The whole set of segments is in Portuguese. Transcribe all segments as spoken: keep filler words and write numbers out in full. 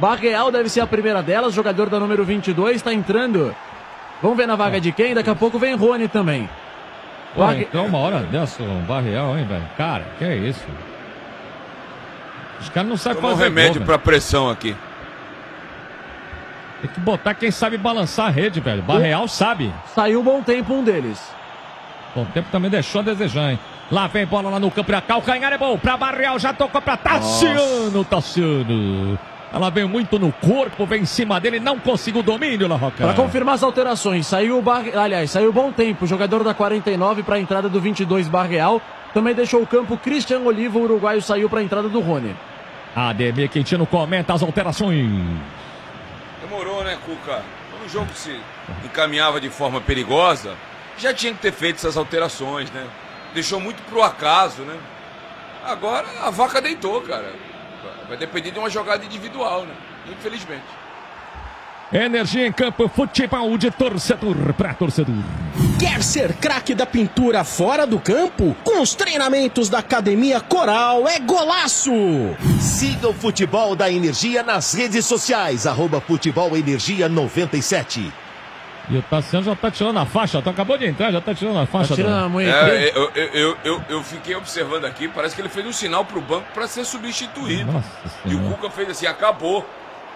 Barreal deve ser a primeira delas, jogador da número vinte e dois, está entrando. Vamos ver na vaga de quem? Daqui a pouco vem Rony também. Pô, Barre... Então uma hora dessa, um Barreal, hein, velho? Cara, que é isso? Os caras não sabem fazer um remédio gol, pra pressão aqui. Tem que botar quem sabe balançar a rede, velho. Barreal sabe. Saiu um bom tempo um deles. Bom tempo também deixou a desejar, hein? Lá vem bola lá no campo, a calcanhar é bom pra Barreal, já tocou pra Tassiano, Tassiano. Ela veio muito no corpo, vem em cima dele, não conseguiu o domínio, La Roca. Para confirmar as alterações, saiu o Bar... aliás, saiu bom tempo, jogador da quarenta e nove para a entrada do vinte e dois, Barreal. Também deixou o campo Christian Oliva, o uruguaio saiu para a entrada do Rony. Ademir Quintino comenta as alterações. Demorou, né, Cuca? Quando o jogo se encaminhava de forma perigosa, já tinha que ter feito essas alterações, né? Deixou muito pro acaso, né? Agora a vaca deitou, cara. Vai depender de uma jogada individual, né? Infelizmente. Energia em campo, futebol de torcedor para torcedor. Quer ser craque da pintura fora do campo? Com os treinamentos da Academia Coral é golaço! Siga o Futebol da Energia nas redes sociais, arroba Futebol Energia noventa e sete. E o Tassiano já tá tirando a faixa, então acabou de entrar, já tá tirando a faixa. Tá tirando a mãe é, eu, eu, eu, eu fiquei observando aqui, parece que ele fez um sinal pro banco para ser substituído. Nossa e o Cuca fez assim, acabou.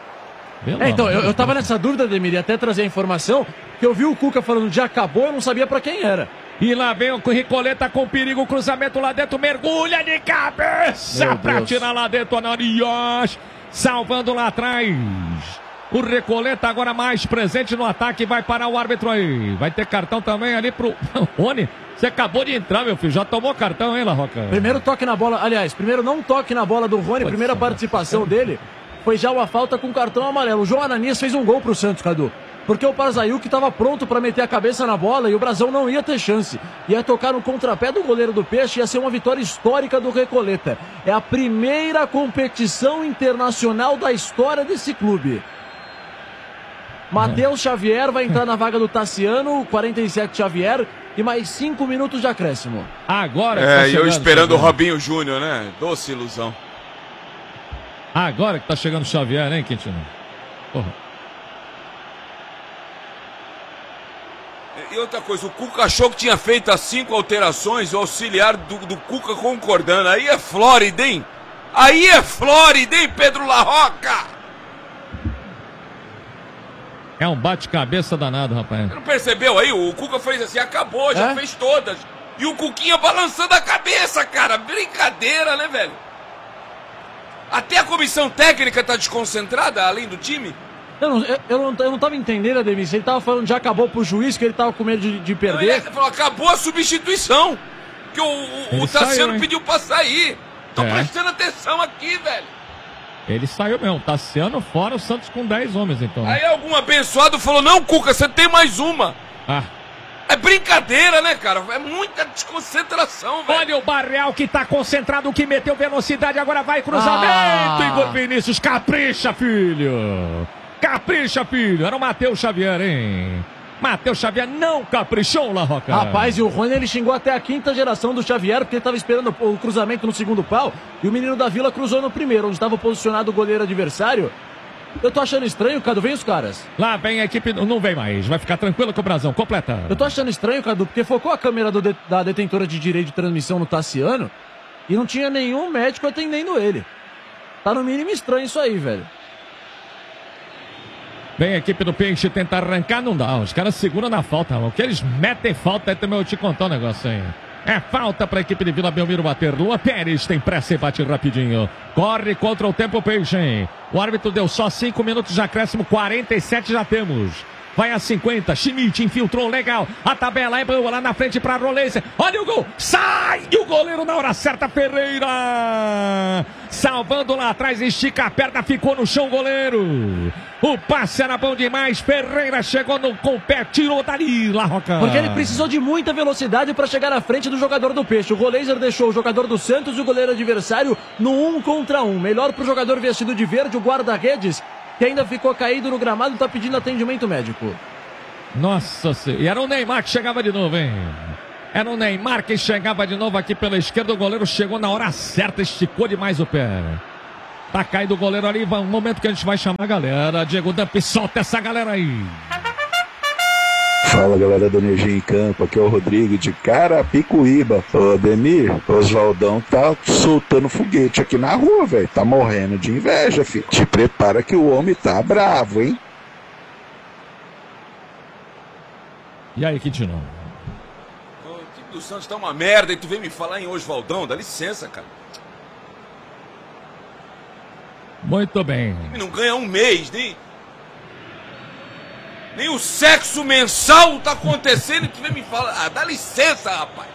É, então, eu, eu tava nessa dúvida, Ademir, e até trazer a informação, que eu vi o Cuca falando de acabou, eu não sabia pra quem era. E lá vem o Ricoleta com perigo, cruzamento lá dentro, mergulha de cabeça pra tirar lá dentro a Narias, salvando lá atrás. O Recoleta agora mais presente no ataque, vai parar o árbitro aí. Vai ter cartão também ali pro Rony. Você acabou de entrar, meu filho. Já tomou cartão, hein, La Roca? Primeiro toque na bola, aliás, primeiro não toque na bola do Rony, primeira participação dele foi já uma falta com cartão amarelo. O João Ananias fez um gol pro Santos, Cadu. Porque o Parzaiuk estava pronto para meter a cabeça na bola e o Brasão não ia ter chance. Ia tocar no contrapé do goleiro do Peixe, ia ser uma vitória histórica do Recoleta. É a primeira competição internacional da história desse clube. Matheus Xavier vai entrar na vaga do Tassiano, quarenta e sete Xavier, e mais cinco minutos de acréscimo. Agora que É, tá e eu esperando o Robinho Júnior, né? Doce ilusão. Agora que tá chegando o Xavier, hein, Quintino? Porra. E outra coisa, o Cuca achou que tinha feito as cinco alterações, o auxiliar do, do Cuca concordando. Aí é Flórida, hein? Aí é Flórida, hein, Pedro La Roca? É um bate-cabeça danado, rapaz. Você não percebeu aí? O Cuca fez assim, acabou, já é? fez todas. E o Cuquinha balançando a cabeça, cara. Brincadeira, né, velho? Até a comissão técnica tá desconcentrada, além do time. Eu não, eu, eu, não, eu não tava entendendo, Ademir. Ele tava falando, já acabou pro juiz, que ele tava com medo de, de perder. Não, ele falou, acabou a substituição. Que o, o, o Tassiano saiu, pediu pra sair. Tô é. prestando atenção aqui, velho. Ele saiu mesmo, Tassiano fora, o Santos com dez homens, então. Aí algum abençoado falou, não, Cuca, você tem mais uma. Ah. É brincadeira, né, cara? É muita desconcentração, velho. Olha o Barreal que tá concentrado, que meteu velocidade, agora vai cruzamento. Ah. Igor Vinícius, capricha, filho. Capricha, filho. Era o Matheus Xavier, hein? Matheus Xavier não caprichou, La Roca. Rapaz, e o Rony, ele xingou até a quinta geração do Xavier, porque ele estava esperando o cruzamento no segundo pau, e o menino da Vila cruzou no primeiro, onde estava posicionado o goleiro adversário. Eu tô achando estranho, Cadu, vem os caras. Lá vem a equipe, não vem mais, vai ficar tranquilo com o Brasão, completa. Eu tô achando estranho, Cadu, porque focou a câmera do de, da detentora de direito de transmissão no Tassiano, e não tinha nenhum médico atendendo ele. Tá no mínimo estranho isso aí, velho. Vem a equipe do Peixe, tenta arrancar, não dá. Os caras seguram na falta. O que eles metem falta, aí também eu te contar um negócio aí. É falta para a equipe de Vila Belmiro bater. Lua Pérez tem pressa e bate rapidinho. Corre contra o tempo, Peixe. O árbitro deu só cinco minutos de acréscimo, quarenta e sete já temos. Vai a cinquenta, Schmidt infiltrou, legal. A tabela é boa lá na frente para Rolência. Olha o gol, sai! E o goleiro na hora certa, Ferreira. Salvando lá atrás, estica a perna, ficou no chão o goleiro. O passe era bom demais, Ferreira chegou no, com o pé, tirou dali, La Roca. Porque ele precisou de muita velocidade para chegar à frente do jogador do Peixe. O Rolêzer deixou o jogador do Santos e o goleiro adversário no um contra um. Melhor para o jogador vestido de verde, o guarda-redes, que ainda ficou caído no gramado e está pedindo atendimento médico. Nossa Senhora. E era o Neymar que chegava de novo, hein? Era o Neymar que chegava de novo aqui pela esquerda. O goleiro chegou na hora certa, esticou demais o pé. Tá caindo o goleiro ali, um momento que a gente vai chamar a galera. Diego Damp, solta essa galera aí. Fala, galera da Energia em Campo, aqui é o Rodrigo de Carapicuíba. Ô, Ademir, o Oswaldão tá soltando foguete aqui na rua, velho. Tá morrendo de inveja, filho. Te prepara que o homem tá bravo, hein? E aí, Quintino? O time do Santos tá uma merda e tu vem me falar em Oswaldão, dá licença, cara. Muito bem. O time não ganha um mês, nem... Nem o sexo mensal tá acontecendo e tu vem me falar. Ah, dá licença, rapaz.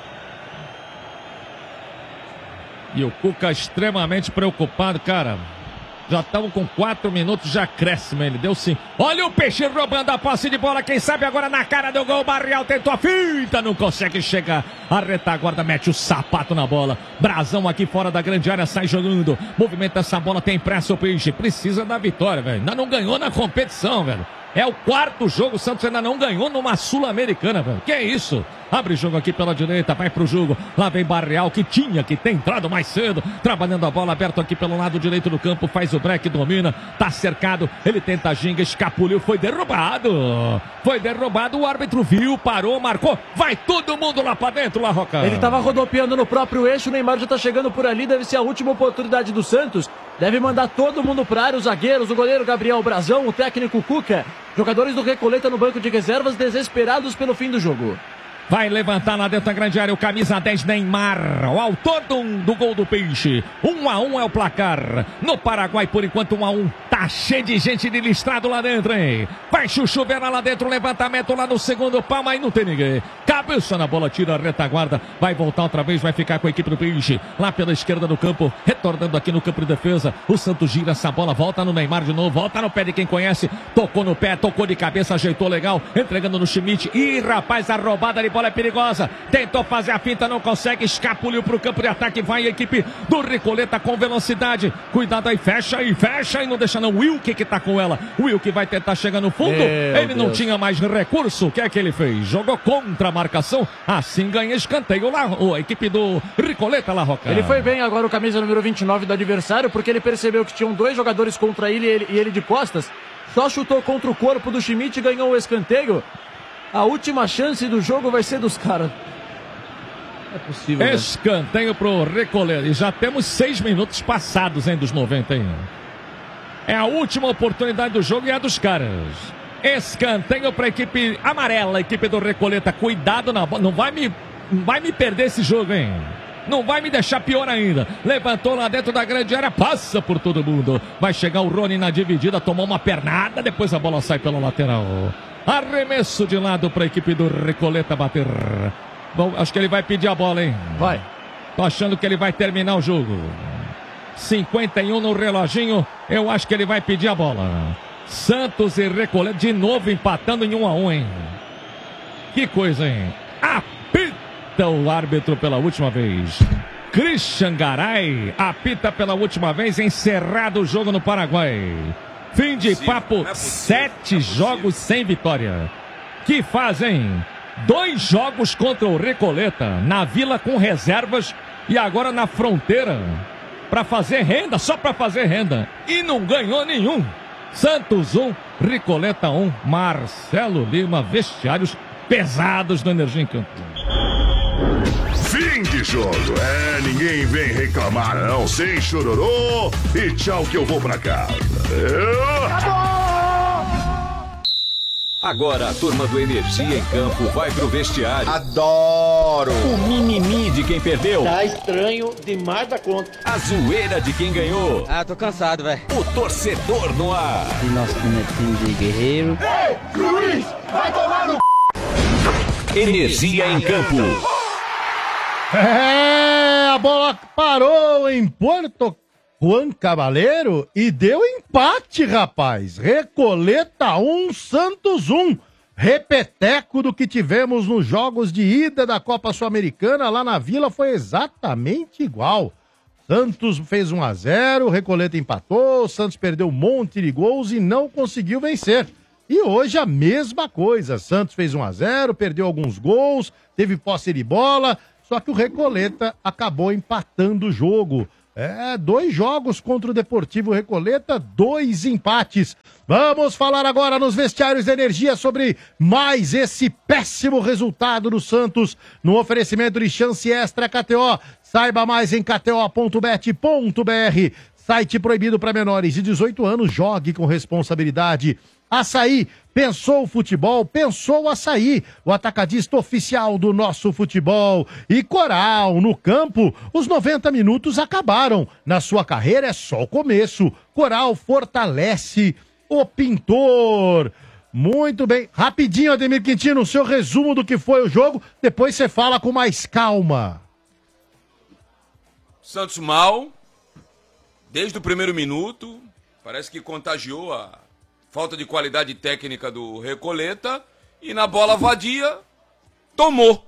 E o Cuca extremamente preocupado, cara. Já estamos com quatro minutos, já cresce, ele deu sim. Olha o Peixe roubando a posse de bola, quem sabe agora na cara do gol. Barrial tentou a finta, não consegue chegar. A retaguarda mete o sapato na bola. Brasão aqui fora da grande área, sai jogando. Movimenta essa bola, tem pressa o Peixe. Precisa da vitória, velho. Ainda não ganhou na competição, velho. É o quarto jogo, o Santos ainda não ganhou numa Sul-Americana, velho. Que é isso? Abre jogo aqui pela direita, vai pro jogo. Lá vem Barreal, que tinha que ter entrado mais cedo. Trabalhando a bola, aberto aqui pelo lado direito do campo. Faz o break, domina. Tá cercado, ele tenta a ginga, escapuliu, foi derrubado. Foi derrubado, o árbitro viu, parou, marcou. Vai todo mundo lá pra dentro, lá, Roca. Ele tava rodopiando no próprio eixo, o Neymar já tá chegando por ali. Deve ser a última oportunidade do Santos. Deve mandar todo mundo pra área, os zagueiros, o goleiro Gabriel Brazão, o técnico Cuca. Jogadores do Recoleta no banco de reservas, desesperados pelo fim do jogo. Vai levantar lá dentro da grande área o camisa dez Neymar, o autor do, do gol do Peixe. Um a um é o placar. No Paraguai, por enquanto, um a um. Tá cheio de gente de listrado lá dentro, hein? Vai Chuchu Vera lá dentro, levantamento lá no segundo pau, mas não tem ninguém. Cabeça na bola, tira a retaguarda. Vai voltar outra vez, vai ficar com a equipe do Peixe. Lá pela esquerda do campo, retornando aqui no campo de defesa. O Santos gira essa bola, volta no Neymar de novo, volta no pé de quem conhece. Tocou no pé, tocou de cabeça, ajeitou legal. Entregando no Schmidt. Ih, rapaz, a roubada de bola é perigosa. Tentou fazer a finta, não consegue. Escapuliu pro campo de ataque. Vai a equipe do Recoleta com velocidade. Cuidado aí, fecha aí, fecha e não deixa não. Wilke que tá com ela. Wilke vai tentar chegar no fundo. Meu ele Deus. não tinha mais recurso. O que é que ele fez? Jogou contra a marcação. Assim ganha escanteio lá. A equipe do Recoleta lá, Roca. Ele foi bem agora, o camisa número vinte e nove do adversário, porque ele percebeu que tinham dois jogadores contra ele e ele, e ele de costas. Só chutou contra o corpo do Schmidt e ganhou o escanteio. A última chance do jogo vai ser dos caras. Não é possível, né? Escanteio pro Recoleta. E já temos seis minutos passados, hein, dos noventa, hein? É a última oportunidade do jogo e é dos caras. Escanteio para a equipe amarela, a equipe do Recoleta. Cuidado na bola. Não vai me, não vai me perder esse jogo, hein? Não vai me deixar pior ainda. Levantou lá dentro da grande área, passa por todo mundo. Vai chegar o Rony na dividida, tomou uma pernada, depois a bola sai pela lateral. Arremesso de lado para a equipe do Recoleta bater. Bom, acho que ele vai pedir a bola, hein? Vai. Tô achando que ele vai terminar o jogo. cinquenta e um no reloginho. Eu acho que ele vai pedir a bola. Santos e Recoleta de novo empatando em um a um, hein? Que coisa, hein? Apita o árbitro pela última vez. Christian Garay apita pela última vez. Encerrado o jogo no Paraguai. Fim de Possível, papo. não é possível, Sete não é possível. jogos sem vitória. Que fazem dois jogos contra o Recoleta. Na Vila com reservas e agora na Fronteira. Para fazer renda, só para fazer renda. E não ganhou nenhum. Santos um, Recoleta um. Marcelo Lima, vestiários pesados do Energia em Campo. Fim de jogo. É, ninguém vem reclamar não. Sem chororô e tchau que eu vou pra casa. Eu... Agora a turma do Energia em Campo vai pro vestiário. Adoro! O mimimi de quem perdeu. Tá estranho demais da conta. A zoeira de quem ganhou. Ah, tô cansado, velho. O torcedor no ar. E nosso time de guerreiro. Ei, juiz, vai tomar no... Energia em Campo. É, a bola parou em Porto Juan Cabaleiro e deu empate, rapaz. Recoleta um, Santos um. Repeteco do que tivemos nos jogos de ida da Copa Sul-Americana lá na Vila foi exatamente igual. Santos fez um a zero, Recoleta empatou, Santos perdeu um monte de gols e não conseguiu vencer. E hoje a mesma coisa, Santos fez um a zero, perdeu alguns gols, teve posse de bola, só que o Recoleta acabou empatando o jogo. É, dois jogos contra o Deportivo Recoleta, dois empates. Vamos falar agora nos vestiários de Energia sobre mais esse péssimo resultado do Santos no oferecimento de chance extra K T O. Saiba mais em k t o ponto bet ponto b r. Site proibido para menores de dezoito anos, jogue com responsabilidade. Açaí, pensou o futebol, pensou o Açaí, o atacadista oficial do nosso futebol. E Coral, no campo, os noventa minutos acabaram. Na sua carreira é só o começo. Coral fortalece o pintor. Muito bem. Rapidinho, Ademir Quintino, o seu resumo do que foi o jogo. Depois você fala com mais calma. Santos mal, desde o primeiro minuto, parece que contagiou a falta de qualidade técnica do Recoleta e na bola vadia, tomou.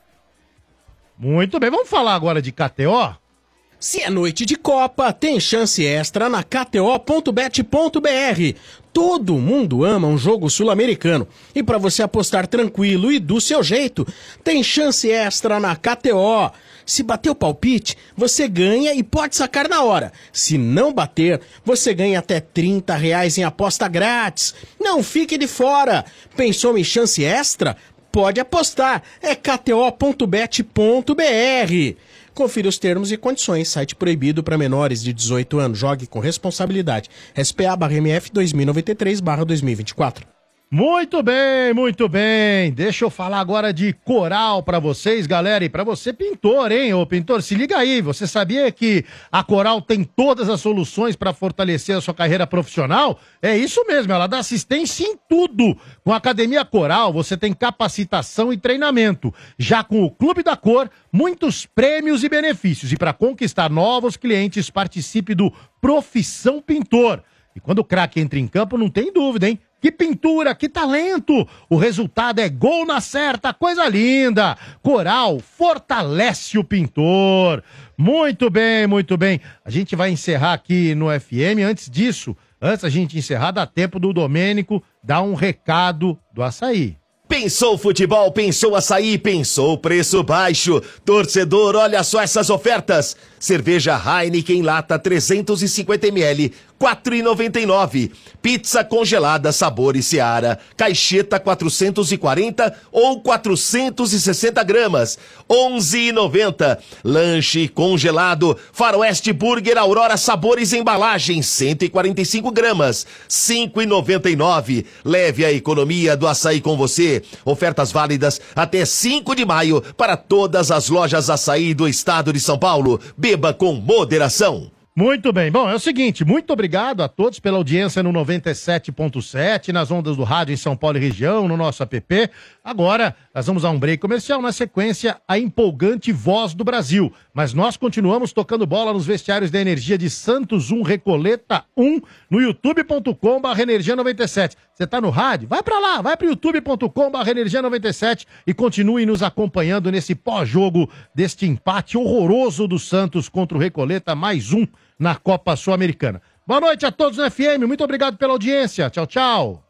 Muito bem, vamos falar agora de K T O? Se é noite de Copa, tem chance extra na k t o ponto bet ponto b r. Todo mundo ama um jogo sul-americano. E para você apostar tranquilo e do seu jeito, tem chance extra na K T O. Se bater o palpite, você ganha e pode sacar na hora. Se não bater, você ganha até trinta reais em aposta grátis. Não fique de fora. Pensou em chance extra? Pode apostar. É k t o ponto bet ponto b r. Confira os termos e condições. Site proibido para menores de dezoito anos. Jogue com responsabilidade. S P A barra M F dois mil e noventa e três barra dois mil e vinte e quatro. Muito bem, muito bem. Deixa eu falar agora de Coral pra vocês, galera. E pra você, pintor, hein? Ô, pintor, se liga aí. Você sabia que a Coral tem todas as soluções pra fortalecer a sua carreira profissional? É isso mesmo, ela dá assistência em tudo. Com a Academia Coral, você tem capacitação e treinamento. Já com o Clube da Cor, muitos prêmios e benefícios. E para conquistar novos clientes, participe do Profissão Pintor. E quando o craque entra em campo, não tem dúvida, hein? Que pintura, que talento! O resultado é gol na certa, coisa linda! Coral fortalece o pintor. Muito bem, muito bem. A gente vai encerrar aqui no F M. Antes disso, antes da gente encerrar, dá tempo do Domênico dar um recado do Açaí. Pensou futebol, pensou Açaí, pensou preço baixo. Torcedor, olha só essas ofertas. Cerveja Heineken lata trezentos e cinquenta mililitros, quatro reais e noventa e nove centavos. Pizza congelada sabor Seara, caixeta quatrocentos e quarenta ou quatrocentos e sessenta gramas, onze reais e noventa centavos. Lanche congelado, Faroeste Burger Aurora sabores embalagem, cento e quarenta e cinco gramas, cinco reais e noventa e nove centavos. Leve a economia do Açaí com você. Ofertas válidas até cinco de maio para todas as lojas Açaí do estado de São Paulo. Beba com moderação. Muito bem. Bom, é o seguinte, muito obrigado a todos pela audiência no noventa e sete ponto sete, nas ondas do rádio em São Paulo e região, no nosso app. Agora, nós vamos a um break comercial, na sequência, a empolgante Voz do Brasil. Mas nós continuamos tocando bola nos vestiários da Energia de Santos um, Recoleta um, no youtube ponto com barra energia noventa e sete. Você tá no rádio? Vai pra lá, vai pro youtube ponto com barra energia noventa e sete e continue nos acompanhando nesse pós-jogo deste empate horroroso do Santos contra o Recoleta, mais um na Copa Sul-Americana. Boa noite a todos no F M, muito obrigado pela audiência. Tchau, tchau.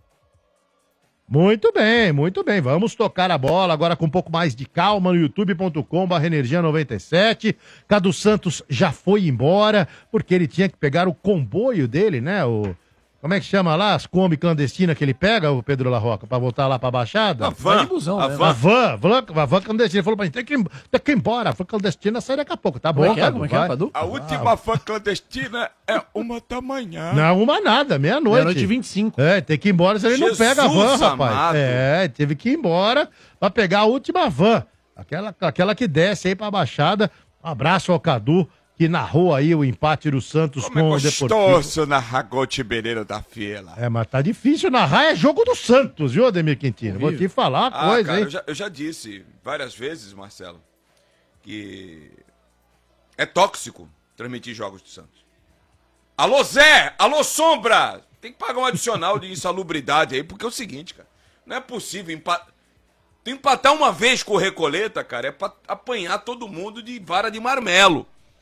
Muito bem, muito bem. Vamos tocar a bola agora com um pouco mais de calma no youtube ponto com barra energia noventa e sete. Cadu Santos já foi embora, porque ele tinha que pegar o comboio dele, né? O... Como é que chama lá? As Kombi clandestinas que ele pega, o Pedro La Roca, pra voltar lá pra Baixada? A van. Busão, a, né? van. a van. A van. A van clandestina. Ele falou pra gente, tem que, tem que ir embora. A van clandestina sai daqui a pouco. Tá bom, Como é que é? Cadu, Como é que é, vai. Cadu? A última van clandestina é uma da manhã. Não, uma nada, meia-noite. Meia-noite e vinte e cinco. É, tem que ir embora, senão ele não pega a van, rapaz. amado. É, teve que ir embora pra pegar a última van. Aquela, aquela que desce aí pra Baixada. Um abraço ao Cadu, que narrou aí o empate do Santos Como com é o Deportivo. gostoso narrar gol de Bereiro da fila. É, mas tá difícil narrar, é jogo do Santos, viu, Ademir Quintino? Vou te falar uma Ah, coisa, cara, hein? eu já, eu já disse várias vezes, Marcelo, que é tóxico transmitir jogos do Santos. Alô, Zé! Alô, Sombra! Tem que pagar um adicional de insalubridade aí, porque é o seguinte, cara, não é possível empatar. Tu empatar uma vez com o Recoleta, cara, é pra apanhar todo mundo de vara de marmelo.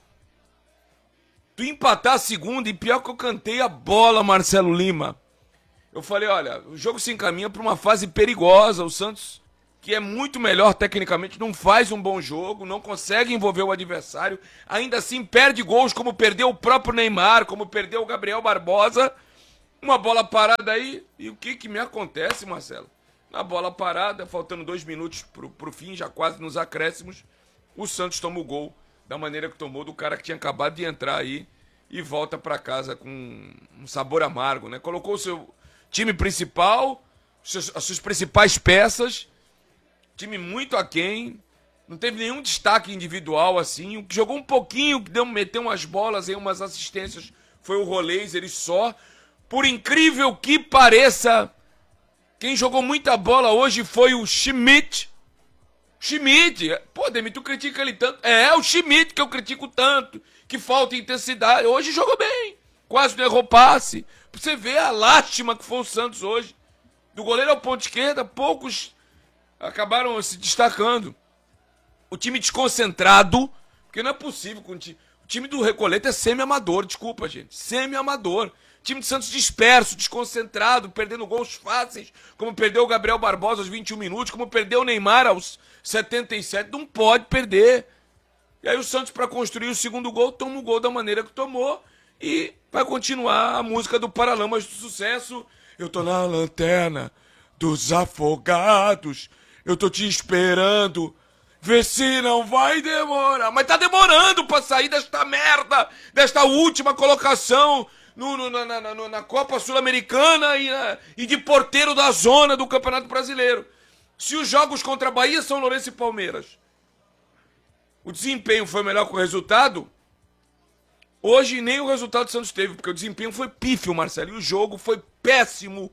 Tu empatar a segunda, e pior que eu cantei a bola, Marcelo Lima. Eu falei, olha, o jogo se encaminha para uma fase perigosa. O Santos que é muito melhor tecnicamente, não faz um bom jogo, não consegue envolver o adversário, ainda assim perde gols, como perdeu o próprio Neymar, como perdeu o Gabriel Barbosa. Uma bola parada aí, e o que que me acontece, Marcelo? Na bola parada, faltando dois minutos pro, pro fim, já quase nos acréscimos, o Santos toma o gol da maneira que tomou, do cara que tinha acabado de entrar aí, e volta para casa com um sabor amargo, né? Colocou o seu time principal, seus, as suas principais peças, time muito aquém, não teve nenhum destaque individual assim, o que jogou um pouquinho, que deu, meteu umas bolas aí, umas assistências, foi o Roleiser e só. Por incrível que pareça, quem jogou muita bola hoje foi o Schmidt. Schmidt, pô, Demi, tu critica ele tanto. É, o Schmidt que eu critico tanto, que falta intensidade. Hoje jogou bem, quase não errou passe. Pra você ver a lástima que foi o Santos hoje. Do goleiro ao ponto esquerda, poucos acabaram se destacando. O time desconcentrado, porque não é possível. Com o, time, o time do Recoleta é semi-amador, desculpa, gente. Semi-amador. Time de Santos disperso, desconcentrado, perdendo gols fáceis, como perdeu o Gabriel Barbosa aos vinte e um minutos, como perdeu o Neymar aos setenta e sete, não pode perder. E aí o Santos, para construir o segundo gol, toma o gol da maneira que tomou e vai continuar a música do Paralamas do Sucesso. Eu tô na lanterna dos afogados, eu tô te esperando, vê se não vai demorar. Mas tá demorando pra sair desta merda, desta última colocação No, no, na, na, na Copa Sul-Americana e, e de porteiro da zona do Campeonato Brasileiro. Se os jogos contra Bahia, São Lourenço e Palmeiras, o desempenho foi melhor que o resultado, hoje nem o resultado do Santos teve, porque o desempenho foi pífio, Marcelo, e o jogo foi péssimo,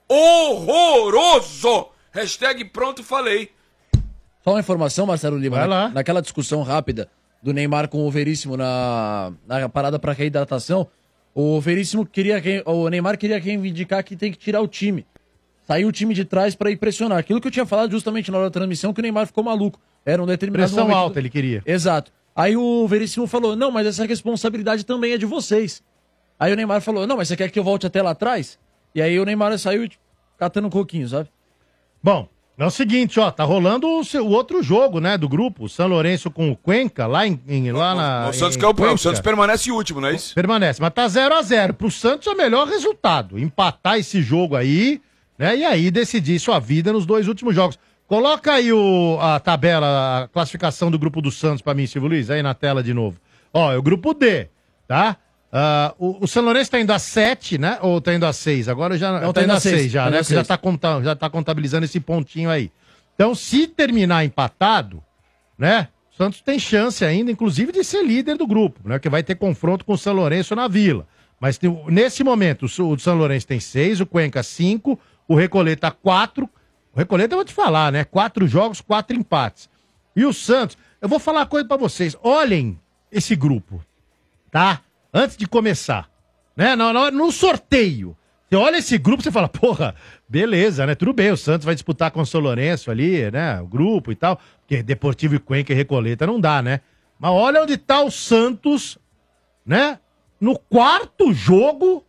horroroso. Hashtag pronto, falei. Só uma informação, Marcelo Lima, Vai lá. na, naquela discussão rápida do Neymar com o Veríssimo na, na parada para reidratação, o Veríssimo queria, o Neymar queria reivindicar que tem que tirar o time. Saiu o time de trás para ir pressionar. Aquilo que eu tinha falado justamente na hora da transmissão, que o Neymar ficou maluco. Era um determinado Pressão momento... alta ele queria. Exato. Aí o Veríssimo falou, não, mas essa responsabilidade também é de vocês. Aí o Neymar falou, não, mas você quer que eu volte até lá atrás? E aí o Neymar saiu tipo, catando um coquinho, sabe? Bom, é o seguinte, ó, tá rolando o, seu, o outro jogo, né, do grupo, o São Lourenço com o Cuenca, lá, em, em, lá na... O Santos, em que é o, Cuenca. o Santos permanece último, não é isso? Permanece, mas tá zero a zero. Pro Santos é o melhor resultado, empatar esse jogo aí, né, e aí decidir sua vida nos dois últimos jogos. Coloca aí o, a tabela, a classificação do grupo do Santos pra mim, Silvio Luiz, aí na tela de novo. Ó, é o grupo D, tá? Uh, o, o São Lourenço tá indo a sete, né? Ou tá indo a seis? Agora já Não, tá, tá indo a seis, seis já, tá né? indo a Porque já seis. tá, conta, já tá contabilizando esse pontinho aí. Então, se terminar empatado, né? O Santos tem chance ainda, inclusive, de ser líder do grupo, né? Que vai ter confronto com o São Lourenço na Vila. Mas tem- nesse momento, o Su- o São Lourenço tem seis, o Cuenca cinco, o Recoleta quatro. O Recoleta eu vou te falar, né? Quatro jogos, quatro empates. E o Santos, eu vou falar uma coisa pra vocês. Olhem esse grupo, tá? Antes de começar, né? No, no, no sorteio. Você olha esse grupo, você fala, porra, beleza, né? Tudo bem, o Santos vai disputar com o São Lourenço ali, né? O grupo e tal. Porque Deportivo e Cuenca e Recoleta não dá, né? Mas olha onde tá o Santos, né? No quarto jogo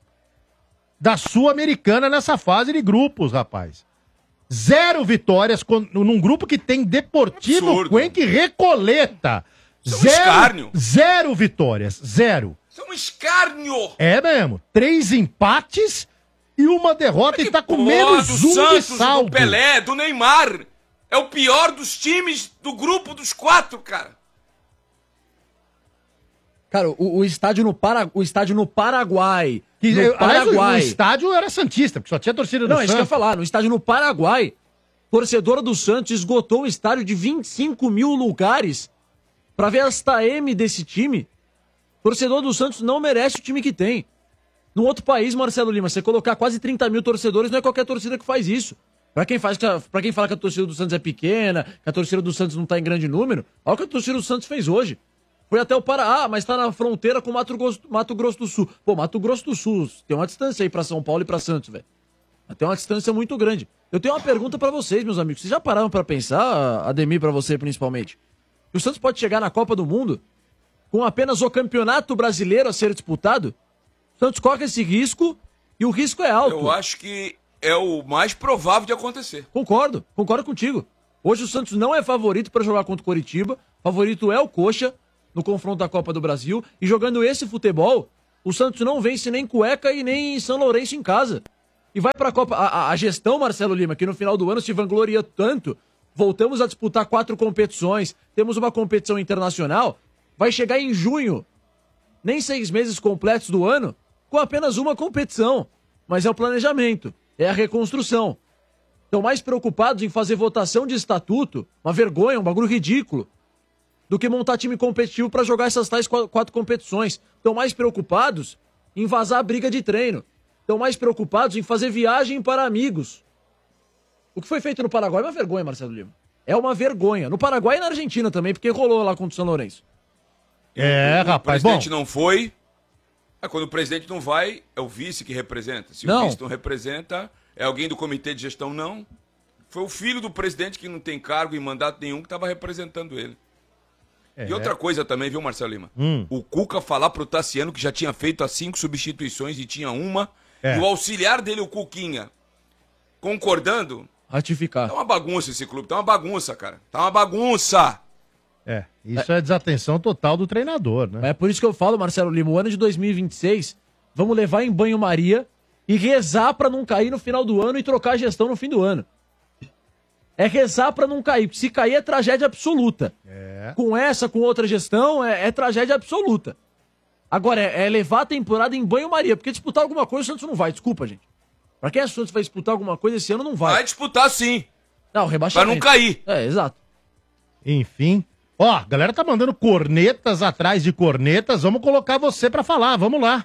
da Sul-Americana nessa fase de grupos, rapaz. Zero vitórias con- num grupo que tem Deportivo, Absurdo. Cuenca e Recoleta. Isso é um Zero, escárnio. zero vitórias, zero. Isso é um escárnio. É mesmo. Três empates e uma derrota e tá com Pô, menos do um Santos, de saldo. do Pelé, do Neymar. É o pior dos times do grupo dos quatro, cara. Cara, o, o estádio no Para... o estádio no Paraguai. Que, no eu- aliás, o- Paraguai. o estádio era santista, porque só tinha torcida do Não, é isso que eu ia Santos. falar. No estádio no Paraguai, torcedora do Santos esgotou o estádio de vinte e cinco mil lugares pra ver esta M desse time. Torcedor do Santos não merece o time que tem. No outro país, Marcelo Lima, você colocar quase trinta mil torcedores, não é qualquer torcida que faz isso. Pra quem, faz, pra quem fala que a torcida do Santos é pequena, que a torcida do Santos não tá em grande número, olha o que a torcida do Santos fez hoje. Foi até o Pará, mas tá na fronteira com Mato Grosso, Mato Grosso do Sul. Pô, Mato Grosso do Sul, tem uma distância aí pra São Paulo e pra Santos, velho. Tem uma distância muito grande. Eu tenho uma pergunta pra vocês, meus amigos. Vocês já pararam pra pensar, Ademir, pra você principalmente? Que o Santos pode chegar na Copa do Mundo com apenas o Campeonato Brasileiro a ser disputado? O Santos corre esse risco e o risco é alto. Eu acho que é o mais provável de acontecer. Concordo, concordo contigo. Hoje o Santos não é favorito para jogar contra o Coritiba. Favorito é o Coxa no confronto da Copa do Brasil. E jogando esse futebol, o Santos não vence nem Cueca e nem São Lourenço em casa. E vai para a Copa. A, a gestão, Marcelo Lima, que no final do ano se vangloria tanto. Voltamos a disputar quatro competições. Temos uma competição internacional. Vai chegar em junho, nem seis meses completos do ano, com apenas uma competição. Mas é o planejamento, é a reconstrução. Estão mais preocupados em fazer votação de estatuto, uma vergonha, um bagulho ridículo, do que montar time competitivo para jogar essas tais quatro competições. Estão mais preocupados em vazar a briga de treino. Estão mais preocupados em fazer viagem para amigos. O que foi feito no Paraguai é uma vergonha, Marcelo Lima. É uma vergonha. No Paraguai e na Argentina também, porque rolou lá contra o São Lourenço. É, o, rapaz, o presidente bom. não foi. É, quando o presidente não vai, é o vice que representa. Se Não. o vice não representa, é alguém do comitê de gestão, não. Foi o filho do presidente que não tem cargo e mandato nenhum que estava representando ele. É. E outra coisa também, viu, Marcelo Lima? Hum. O Cuca falar pro Tassiano que já tinha feito as cinco substituições e tinha uma, É. e o auxiliar dele, o Cuquinha, concordando. Ratificar. Tá uma bagunça esse clube, tá uma bagunça, cara. Tá uma bagunça. É, isso é, desatenção total do treinador, né? É por isso que eu falo, Marcelo Lima, o ano de dois mil e vinte e seis, vamos levar em banho-maria e rezar pra não cair no final do ano e trocar a gestão no fim do ano. É rezar pra não cair, porque se cair é tragédia absoluta. É. Com essa, com outra gestão, é, é tragédia absoluta. Agora, é, é levar a temporada em banho-maria, porque disputar alguma coisa o Santos não vai, desculpa, gente. Pra quem é que o Santos vai disputar alguma coisa esse ano, não vai. Vai disputar sim. Não, rebaixamento. Pra não cair. É, exato. Enfim. Ó, a galera tá mandando cornetas atrás de cornetas. Vamos colocar você pra falar. Vamos lá.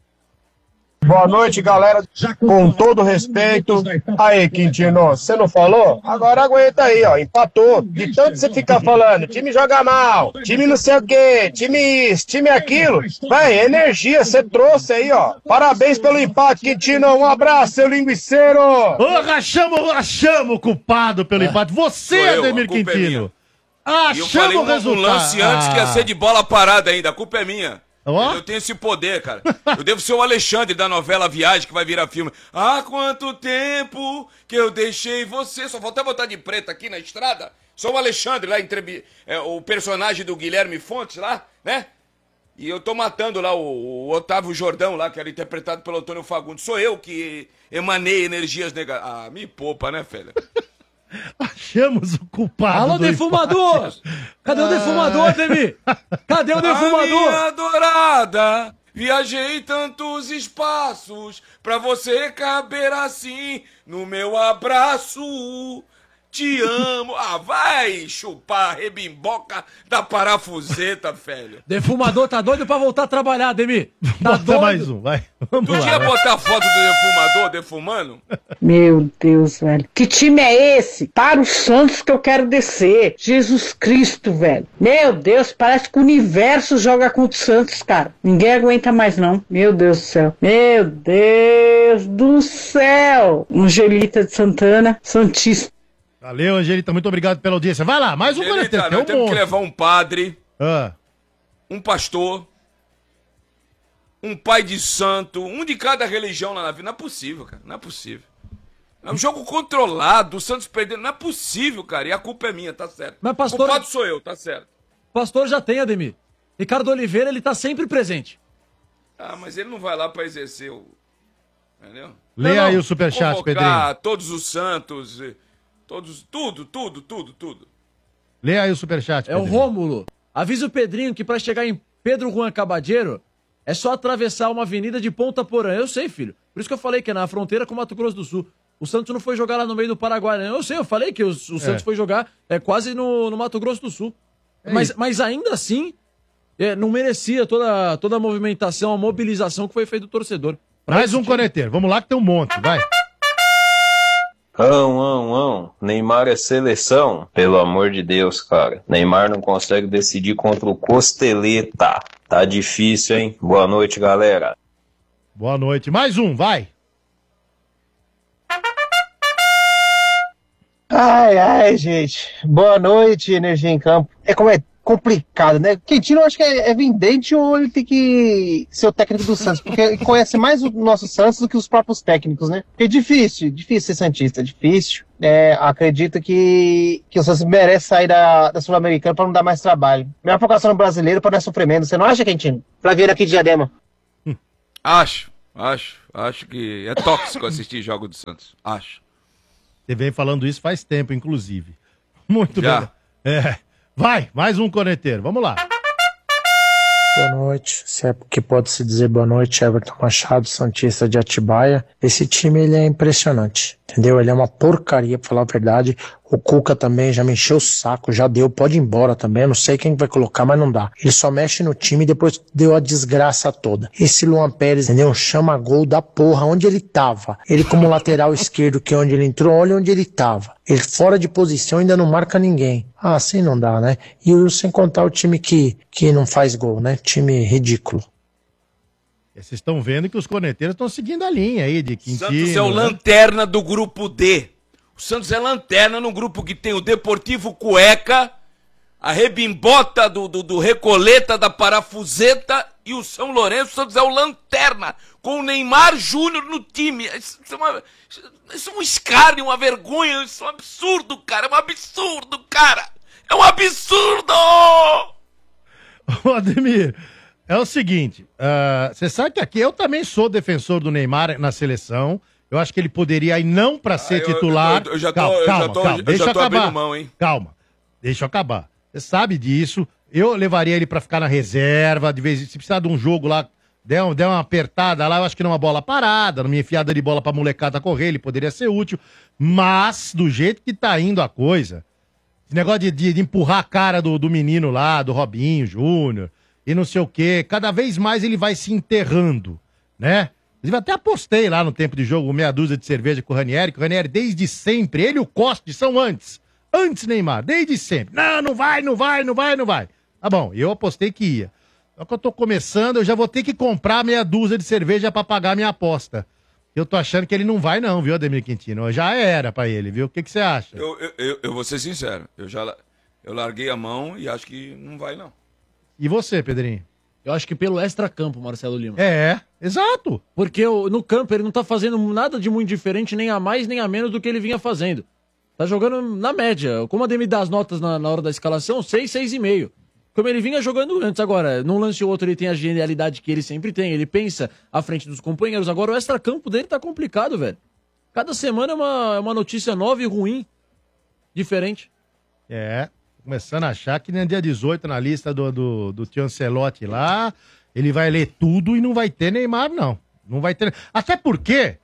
Boa noite, galera. Com todo respeito. Aí, Quintino, você não falou? Agora aguenta aí, ó. Empatou. De tanto você ficar falando, time joga mal, time não sei o quê, time isso, time aquilo. Véi, energia você trouxe aí, ó. Parabéns pelo empate, Quintino. Um abraço, seu linguiceiro. Ô, rachamos, rachamos, culpado pelo empate. Você, Sou eu, Ademir a culpa é Quintino. E eu falei Achamos um, o resultado. um lance antes que ia ser de bola parada ainda. A culpa é minha. Ó. Eu tenho esse poder, cara. Eu devo ser o Alexandre da novela Viagem, que vai virar filme. Há quanto tempo que eu deixei você... Só falta botar de preto aqui na estrada. Sou o Alexandre lá, entrevi... é, o personagem do Guilherme Fontes lá, né? E eu tô matando lá o, o Otávio Jordão lá, que era interpretado pelo Antônio Fagundes. Sou eu que emanei energias negativas. Ah, me poupa, né, filha? Achamos o culpado. Alô, do defumador! empate. Cadê o defumador, Ademir? Cadê o A defumador? minha adorada, viajei tantos espaços pra você caber assim no meu abraço. Te amo. Ah, vai chupar a rebimboca da parafuseta, velho. Defumador tá doido pra voltar a trabalhar, Ademir. Tá Bota doido. mais um, vai. Vamos Tu lá. ia vai. botar foto do defumador defumando? Meu Deus, velho. Que time é esse? Para o Santos que eu quero descer. Jesus Cristo, velho. Meu Deus, parece que o universo joga contra o Santos, cara. Ninguém aguenta mais, não. Meu Deus do céu. Meu Deus do céu. Angelita de Santana, Santíssimo. Valeu, Angelita. Muito obrigado pela audiência. Vai lá, mais um Angelita, corneteiro. nós Tem um temos que monte. levar um padre, Ah, um pastor, um pai de santo, um de cada religião lá na vida. Não é possível, cara. Não é possível. É um jogo controlado, o Santos perdendo. Não é possível, cara. E a culpa é minha, tá certo. Mas, pastor- O culpado sou eu, tá certo. Pastor já tem, Ademir. Ricardo Oliveira, ele tá sempre presente. Ah, mas ele não vai lá pra exercer o... Entendeu? leia Não, não. aí o superchat, Pedrinho. Convocar todos os santos, eh, todos... Tudo, tudo, tudo, tudo. Leia aí o superchat, É o Pedrinho. Rômulo. Avisa o Pedrinho que pra chegar em Pedro Juan Cabadeiro é só atravessar uma avenida de Ponta Porã. Eu sei, filho. Por isso que eu falei que é na fronteira com o Mato Grosso do Sul. O Santos não foi jogar lá no meio do Paraguai, né? Eu sei, eu falei que o, o Santos foi jogar é, quase no, no Mato Grosso do Sul. É mas, isso. mas ainda assim, é, não merecia toda, toda a movimentação, a mobilização que foi feita do torcedor. Pra Mais esse um time- corneteiro. Vamos lá que tem um monte, vai. Ão, ão, ão. Neymar é seleção? Pelo amor de Deus, cara. Neymar não consegue decidir contra o Costeleta. Tá difícil, hein? Boa noite, galera. Boa noite. Mais um, vai. Ai, ai, gente. Boa noite, Energia em Campo. É como é complicado, né? Quintino eu acho que é, é vendente ou ele tem que ser o técnico do Santos, porque ele conhece mais o nosso Santos do que os próprios técnicos, né? Porque é difícil, difícil ser santista, é difícil. É, acredito que, que o Santos merece sair da, da Sul-Americana para não dar mais trabalho. Melhor focação no brasileiro para não é sofrimento. Você não acha, Quintino? Pra vir aqui de Diadema. Acho, acho, acho que é tóxico assistir jogo do Santos. Acho. Você vem falando isso faz tempo, inclusive. Muito Já. bem. É. Vai, mais um corneteiro. Vamos lá. Boa noite, se é que pode se dizer boa noite, Everton Machado, Santista de Atibaia. Esse time, ele é impressionante, entendeu? Ele é uma porcaria, pra falar a verdade. O Cuca também já me encheu o saco, já deu, pode ir embora também. Eu não sei quem vai colocar, mas não dá. Ele só mexe no time e depois deu a desgraça toda. Esse Luan Pérez, entendeu? Chama gol da porra onde ele tava. Ele como lateral esquerdo, que é onde ele entrou, olha onde ele tava. Ele fora de posição ainda não marca ninguém. Ah, assim não dá, né? E o- sem contar o time que, que não faz gol, né? Time ridículo. Vocês estão vendo que os corneteiros estão seguindo a linha aí de Quintino. Santos é o né? lanterna do grupo D. O Santos é lanterna num grupo que tem o Deportivo Cueca, a Rebimbota do, do, do Recoleta, da Parafuseta e o São Lourenço. O Santos é o lanterna, com o Neymar Júnior no time. Isso, isso é uma, isso é um escárnio, uma vergonha, isso é um absurdo, cara. É um absurdo, cara. É um absurdo! Ô, Ademir, é o seguinte, ah, você sabe que aqui eu também sou defensor do Neymar na seleção. Eu acho que ele poderia ir não pra ser eu- titular. eu- eu já tô- calma, eu já calma, tô- calma, eu deixa já eu tô acabar. abrindo mão, hein? Calma, deixa eu acabar. Você sabe disso. Eu levaria ele pra ficar na reserva, de vez em se precisar de um jogo lá, der, um- der uma apertada lá, eu acho que numa bola parada, numa enfiada de bola pra molecada correr, ele poderia ser útil. Mas, do jeito que tá indo a coisa, esse negócio de, de- de empurrar a cara do, do menino lá, do Robinho Júnior, e não sei o quê, cada vez mais ele vai se enterrando, né? Inclusive, até apostei lá no tempo de jogo meia dúzia de cerveja com o Ranieri, que o Ranieri desde sempre, ele e o Costa são antes. Antes Neymar, desde sempre. Não, não vai, não vai, não vai, não vai. Tá bom, eu apostei que ia. Só que eu tô começando, eu já vou ter que comprar meia dúzia de cerveja pra pagar minha aposta. Eu tô achando que ele não vai não, viu, Ademir Quintino? Já era pra ele, viu? O que que você acha? Eu, eu, eu, eu vou ser sincero, eu já la- eu larguei a mão e acho que não vai, não. E você, Pedrinho? Eu acho que pelo extra-campo, Marcelo Lima. É, exato. Porque o- no campo ele não tá fazendo nada de muito diferente, nem a mais nem a menos do que ele vinha fazendo. Tá jogando na média. Como a Ademir dá as notas na, na hora da escalação, seis, seis e meio. Como ele vinha jogando antes. Agora, num lance ou outro ele tem a genialidade que ele sempre tem. Ele pensa à frente dos companheiros. Agora o extra-campo dele tá complicado, velho. Cada semana é uma, é uma notícia nova e ruim. Diferente. É, começando a achar que nem dia dezoito na lista do, do, do tio Ancelotti lá, ele vai ler tudo e não vai ter Neymar, não. Não vai ter. Até porque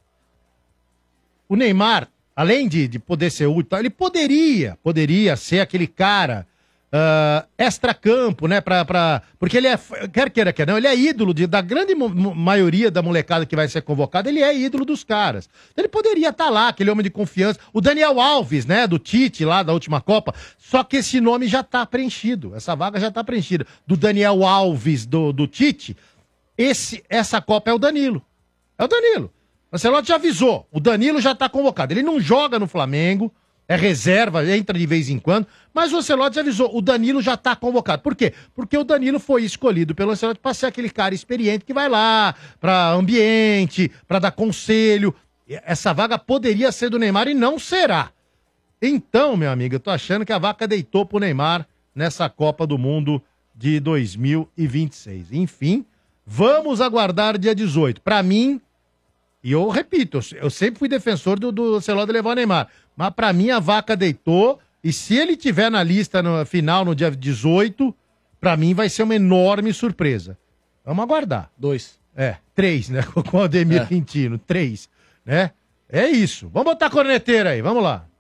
o Neymar, além de, de poder ser útil, ele poderia, poderia ser aquele cara ah, extra-campo, né? Pra, pra, porque ele é, quer queira, quer não, ele é ídolo de- da grande mo- mo- maioria da molecada que vai ser convocada, ele é ídolo dos caras. Então ele poderia estar lá, aquele homem de confiança. O Daniel Alves, né? Do Tite, lá da última Copa. Só que esse nome já tá preenchido. Essa vaga já tá preenchida. Do Daniel Alves, do, do Tite, esse, essa Copa é o Danilo. É o Danilo. O Ancelotti já avisou. O Danilo já tá convocado. Ele não joga no Flamengo, é reserva, entra de vez em quando, mas o Ancelotti já avisou. O Danilo já tá convocado. Por quê? Porque o Danilo foi escolhido pelo Ancelotti para ser aquele cara experiente que vai lá para ambiente, para dar conselho. Essa vaga poderia ser do Neymar e não será. Então, meu amigo, eu tô achando que a vaca deitou pro Neymar nessa Copa do Mundo de dois mil e vinte e seis. Enfim, vamos aguardar dia dezoito. Pra mim, e eu repito, eu, eu sempre fui defensor do, do Ancelotti levar o Neymar, mas pra mim a vaca deitou e se ele tiver na lista no final no dia dezoito, pra mim vai ser uma enorme surpresa. Vamos aguardar. Dois. É, três, né? Com o Ademir É. Quintino, três, né? É isso. Vamos botar a corneteira aí, vamos lá.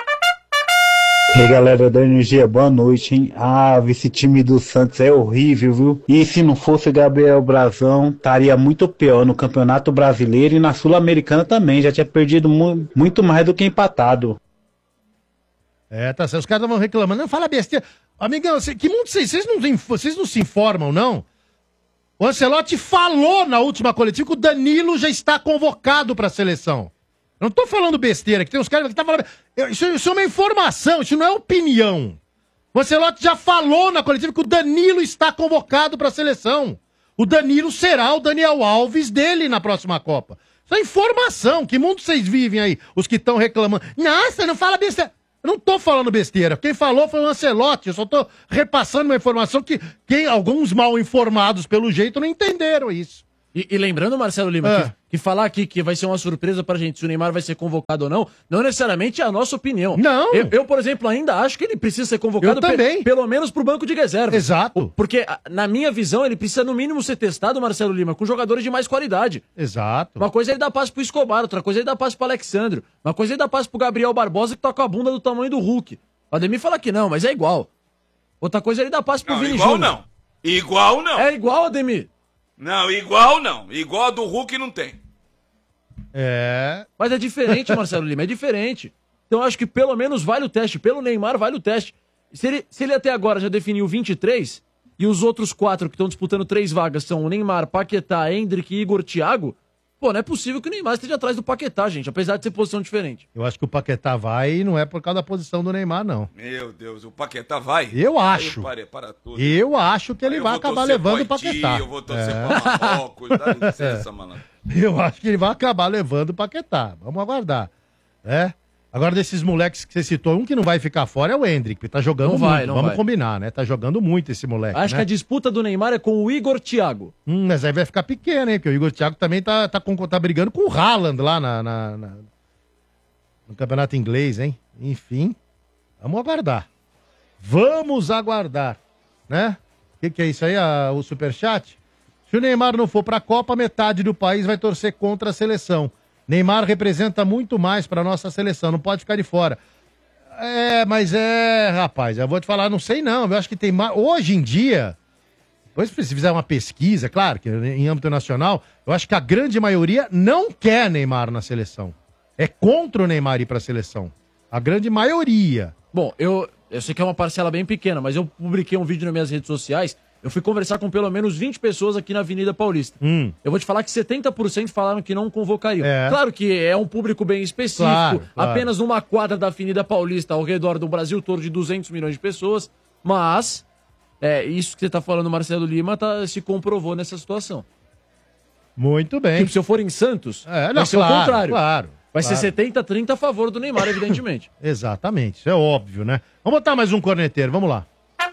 E aí, galera da Energia, boa noite, hein? Ah, esse time do Santos é horrível, viu? E se não fosse Gabriel Brazão, estaria muito pior no Campeonato Brasileiro e na Sul-Americana também. Já tinha perdido mu muito mais do que empatado. É, tá certo. Os caras vão reclamando. Não, fala besteira. Amigão, cê- que mundo vocês, vocês não, vocês não se informam, não? O Ancelotti falou na última coletiva que o Danilo já está convocado para a seleção. Eu não tô falando besteira, que tem uns caras que tá falando. Eu- Isso, isso é uma informação, isso não é opinião. O Ancelotti já falou na coletiva que o Danilo está convocado para a seleção. O Danilo será o Daniel Alves dele na próxima Copa. Isso é informação. Que mundo vocês vivem aí? Os que estão reclamando. Nossa, não fala besteira. Eu não tô falando besteira. Quem falou foi o Ancelotti. Eu só tô repassando uma informação que quem, alguns mal informados, pelo jeito, não entenderam isso. E, e lembrando, Marcelo Lima, É. que, que falar aqui que vai ser uma surpresa pra gente se o Neymar vai ser convocado ou não, não necessariamente é a nossa opinião. Não. Eu, eu, por exemplo, ainda acho que ele precisa ser convocado Eu também. pe- pelo menos pro banco de reserva. Exato. Porque, a- na minha visão, ele precisa no mínimo ser testado, Marcelo Lima, com jogadores de mais qualidade. Exato. Uma coisa é ele dar passe pro Escobar, outra coisa é ele dar passe pro Alexandre, uma coisa é ele dar passe pro Gabriel Barbosa que tá com a bunda do tamanho do Hulk. O Ademir fala que não, mas é igual. Outra coisa é ele dar passe pro Não, Vini igual Júnior. não. Igual não. É igual, Ademir. Não, igual não. Igual a do Hulk não tem. É. Mas é diferente, Marcelo Lima, é diferente. Então eu acho que pelo menos vale o teste. Pelo Neymar, vale o teste. Se ele, se ele até agora já definiu vinte e três, e os outros quatro que estão disputando três vagas são o Neymar, Paquetá, Endrick e Igor Thiago, pô, não é possível que o Neymar esteja atrás do Paquetá, gente, apesar de ser posição diferente. Eu acho que o Paquetá vai e não é por causa da posição do Neymar, não. Meu Deus, o Paquetá vai? Eu Aí acho. parei, para tudo. Eu acho que ele Eu vai vou acabar torcer levando o pro Haiti, Paquetá. eu vou torcer É. pra Marrocos, dá licença, malandro. Eu acho que ele vai acabar levando o Paquetá. Vamos aguardar. É? Agora, desses moleques que você citou, um que não vai ficar fora é o Endrick, que tá jogando Não muito. vai, não Vamos vai. combinar, né? Tá jogando muito esse moleque. Acho né? que a disputa do Neymar é com o Igor Thiago. Hum, mas aí vai ficar pequeno, hein? Porque o Igor Thiago também tá, tá, com- tá brigando com o Haaland lá na, na- na- no campeonato inglês, hein? Enfim, vamos aguardar. Vamos aguardar, né? O que, que é isso aí, a- o superchat? Se o Neymar não for pra Copa, metade do país vai torcer contra a seleção. Neymar representa muito mais pra nossa seleção, não pode ficar de fora. É, mas é, rapaz, eu vou te falar, não sei não. Eu acho que tem mais. Hoje em dia, depois se fizer uma pesquisa, claro, que em âmbito nacional, eu acho que a grande maioria não quer Neymar na seleção. É contra o Neymar ir pra seleção. A grande maioria. Bom, eu, eu sei que é uma parcela bem pequena, mas eu publiquei um vídeo nas minhas redes sociais. Eu fui conversar com pelo menos vinte pessoas aqui na Avenida Paulista. Hum. Eu vou te falar que setenta por cento falaram que não convocariam. É. Claro que é um público bem específico, Claro, claro. apenas numa quadra da Avenida Paulista, ao redor do Brasil todo de duzentos milhões de pessoas, mas é, isso que você tá falando, Marcelo Lima, tá, se comprovou nessa situação. Muito bem. Tipo, se eu for em Santos, É, vai não, ser claro, o contrário. claro, Vai claro. ser setenta a trinta a favor do Neymar, evidentemente. Exatamente, isso é óbvio, né? Vamos botar mais um corneteiro, vamos lá.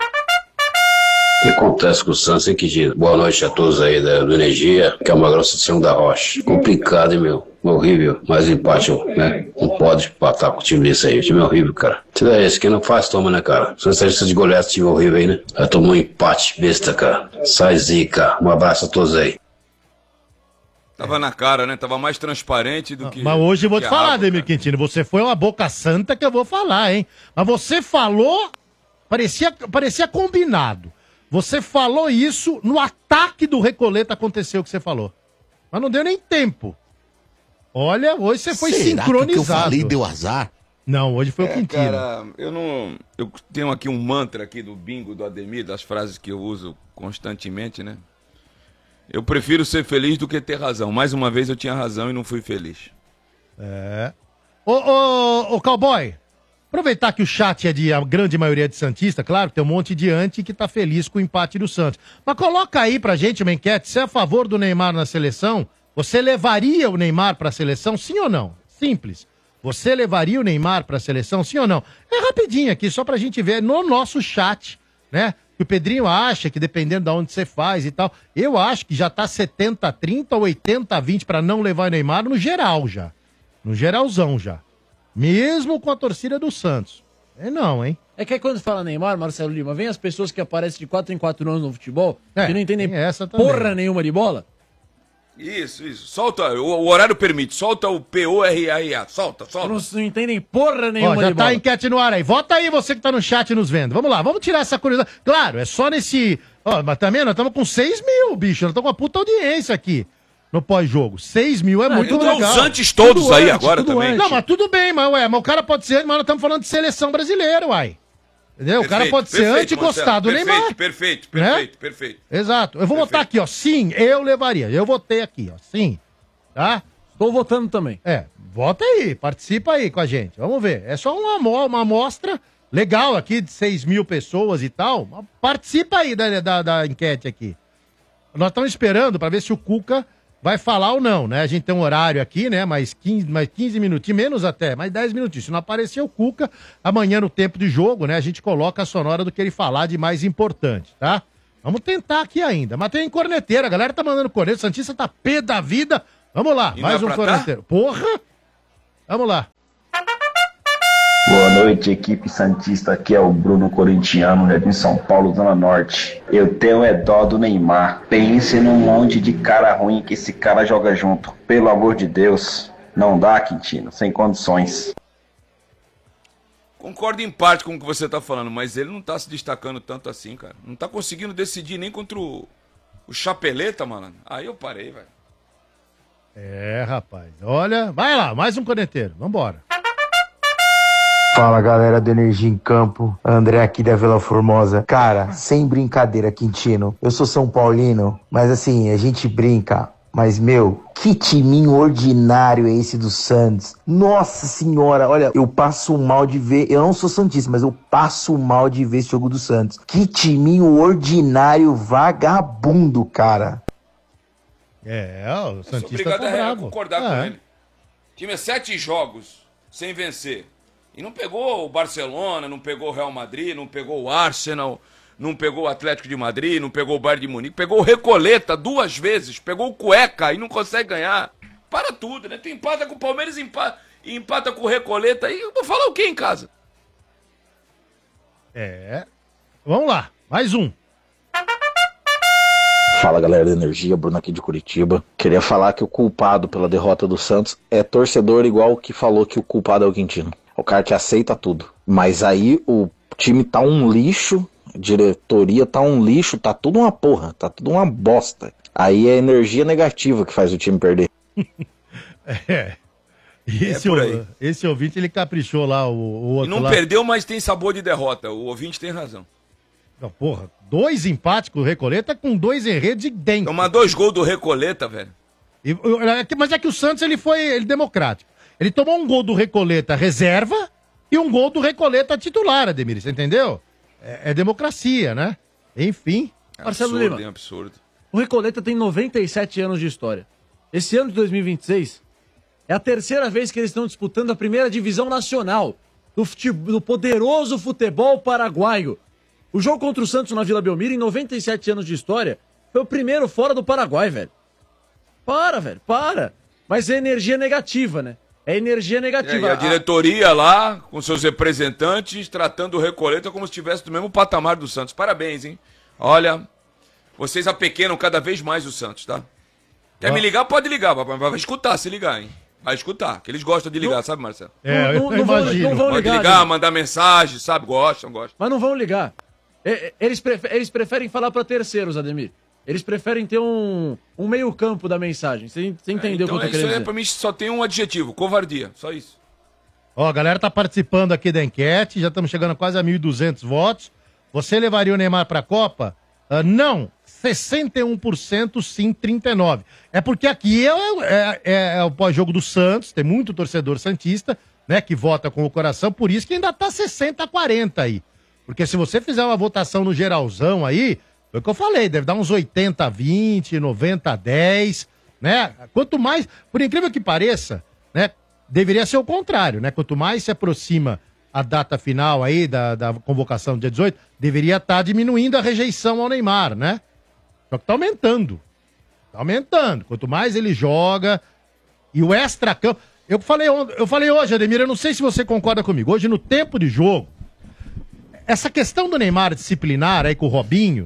O que acontece com o Santos, hein, que diz? Boa noite a todos aí da, do Energia, que é uma grossa de São da Rocha. Complicado, hein, meu? Horrível. Mais empate, né? Não pode empatar com o time desse aí. O time é horrível, cara. Se é esse, quem não faz, toma, né, cara? São estatísticas de goleada, esse time horrível aí, né? Já tomou um empate, besta, cara. Sai zica. Um abraço a todos aí. Tava na cara, né? Tava mais transparente do que. Mas hoje eu vou que te a falar, água, Ademir Quintino, você foi uma boca santa que eu vou falar, hein? Mas você falou, parecia, parecia combinado. Você falou isso, no ataque do Recoleta aconteceu o que você falou. Mas não deu nem tempo. Olha, hoje você foi Será que o sincronizado. que eu falei deu azar? Não, hoje foi o É, Quintino. cara, eu não. Eu tenho aqui um mantra aqui do bingo do Ademir, das frases que eu uso constantemente, né? Eu prefiro ser feliz do que ter razão. Mais uma vez eu tinha razão e não fui feliz. É. Ô, ô, ô, cowboy, aproveitar que o chat é de a grande maioria de Santista, claro, tem um monte de anti que tá feliz com o empate do Santos. Mas coloca aí pra gente uma enquete, se é a favor do Neymar na seleção, você levaria o Neymar pra seleção, sim ou não? Simples. Você levaria o Neymar pra seleção, sim ou não? É rapidinho aqui, só pra gente ver no nosso chat, né? Que o Pedrinho acha que dependendo de onde você faz e tal, eu acho que já tá setenta a trinta ou oitenta a vinte pra não levar o Neymar no geral já. No geralzão já. Mesmo com a torcida do Santos. É não, hein? É que aí quando fala Neymar, Marcelo Lima, vem as pessoas que aparecem de quatro em quatro anos no futebol, É, que não entendem tem essa também. porra nenhuma de bola. Isso, isso. Solta, o, o horário permite. Solta o P O R R A. Solta, solta. Não, não entendem porra nenhuma Ó, já de tá bola. a enquete no ar aí. Vota aí você que tá no chat nos vendo. Vamos lá, vamos tirar essa curiosidade. Claro, é só nesse... Ó, mas também nós estamos com seis mil, bicho. Nós estamos com uma puta audiência aqui no pós-jogo. seis mil é Ah, muito então legal. os antes todos Tudo aí antes, agora tudo também. antes. Não, mas tudo bem, mas, ué, mas o cara pode ser antes, mas nós estamos falando de seleção brasileira, uai. Entendeu? o cara pode ser antes e gostar do perfeito, Neymar. Perfeito, Né? perfeito, perfeito. Exato. Eu vou votar aqui, ó. Sim, eu levaria. Eu votei aqui, ó. Sim. Tá? Estou votando também. É, vota aí, participa aí com a gente. Vamos ver. É só uma, amó- uma amostra legal aqui de seis mil pessoas e tal. Participa aí da, da, da enquete aqui. Nós estamos esperando para ver se o Cuca vai falar ou não, né? A gente tem um horário aqui, né? Mais quinze, mais quinze minutinhos, menos até, mais dez minutinhos. Se não aparecer o Cuca, amanhã no tempo de jogo, né? A gente coloca a sonora do que ele falar de mais importante, tá? Vamos tentar aqui ainda. Mas tem corneteira, a galera tá mandando corneta. O Santista tá pé da vida. Vamos lá, E mais não um é pra corneteiro. Porra! Vamos lá. Boa noite, equipe Santista. Aqui é o Bruno Corintiano, né, de São Paulo, Zona Norte. Eu tenho é dó do Neymar. Pense num monte de cara ruim que esse cara joga junto. Pelo amor de Deus, não dá, Quintino, sem condições. Concordo em parte com o que você tá falando, mas ele não tá se destacando tanto assim, cara. Não tá conseguindo decidir nem contra o, o Chapeleta, mano. Aí eu parei, velho. É, rapaz. Olha, vai lá, mais um corneteiro. Vambora. Fala galera do Energia em Campo, André aqui da Vila Formosa. Cara, sem brincadeira, Quintino, eu sou São Paulino, mas assim, a gente brinca, mas meu, que timinho ordinário é esse do Santos? Nossa senhora, olha, eu passo mal de ver, eu não sou santista, mas eu passo mal de ver esse jogo do Santos. Que timinho ordinário, vagabundo, cara. É, o Eu sou Santista obrigado tá a bravo. concordar É. com ele. O time é sete jogos sem vencer. E não pegou o Barcelona, não pegou o Real Madrid, não pegou o Arsenal, não pegou o Atlético de Madrid, não pegou o Bayern de Munique, pegou o Recoleta duas vezes, pegou o Cueca e não consegue ganhar. Para tudo, né? Tem empata com o Palmeiras e empata, e empata com o Recoleta. E eu vou falar o quê em casa? É. Vamos lá, mais um. Fala galera da Energia, Bruno aqui de Curitiba. Queria falar que o culpado pela derrota do Santos é torcedor igual que falou que o culpado é o Quintino. O cara que aceita tudo. Mas aí o time tá um lixo, a diretoria tá um lixo, tá tudo uma porra, tá tudo uma bosta. Aí é a energia negativa que faz o time perder. É. E esse, por aí. o- esse ouvinte, ele caprichou lá, o, o E outro não lá. perdeu, mas tem sabor de derrota. O ouvinte tem razão. Não, porra, dois empates com o Recoleta com dois enredos idênticos. Tomar dois gols do Recoleta, velho. E, é que- mas é que o Santos, ele foi ele democrático. Ele tomou um gol do Recoleta reserva e um gol do Recoleta titular, Ademir, você entendeu? É, é democracia, né? Enfim. Marcelo absurdo, Lima. hein? Absurdo. O Recoleta tem noventa e sete anos de história. Esse ano de dois mil e vinte e seis é a terceira vez que eles estão disputando a primeira divisão nacional do, fute- do poderoso futebol paraguaio. O jogo contra o Santos na Vila Belmiro, em noventa e sete anos de história, foi o primeiro fora do Paraguai, velho. Para, velho, para. Mas é energia negativa, né? É energia É, negativa. e a diretoria lá, com seus representantes, tratando o Recoleta como se estivesse do mesmo patamar do Santos. Parabéns, hein? Olha, vocês apequenam cada vez mais o Santos, tá? Quer Ó. me ligar? Pode ligar, papai. Vai escutar, se ligar, hein? Vai escutar, que eles gostam de ligar, sabe, Marcelo? É, Não- não- não vão- imagino. não vão Pode ligar, ligar, né? mandar mensagem, sabe? Gostam, gostam. Mas não vão ligar. É, é, Eles, prefe- eles preferem falar pra terceiros, Ademir. Eles preferem ter um, um meio campo da mensagem. Você você entendeu Então, o que eu tô isso querendo aí, dizer? pra mim, só tem um adjetivo, covardia. Só isso. Ó, a galera tá participando aqui da enquete, já estamos chegando a quase a mil e duzentos votos. Você levaria o Neymar pra Copa? Ah, não, sessenta e um por cento sim, trinta e nove por cento. É porque aqui é, é- é- é o pós-jogo do Santos, tem muito torcedor santista, né, que vota com o coração, por isso que ainda tá sessenta a quarenta aí. Porque se você fizer uma votação no geralzão aí, foi o que eu falei, deve dar uns oitenta a vinte, noventa a dez, né? Quanto mais, por incrível que pareça, né, deveria ser o contrário, né? Quanto mais se aproxima a data final aí da, da convocação dia dezoito, deveria estar diminuindo a rejeição ao Neymar, né? Só que tá aumentando. Tá aumentando. Quanto mais ele joga e o extra-campo... Eu falei, on- eu falei hoje, Ademir, eu não sei se você concorda comigo. Hoje, no tempo de jogo, essa questão do Neymar disciplinar aí com o Robinho,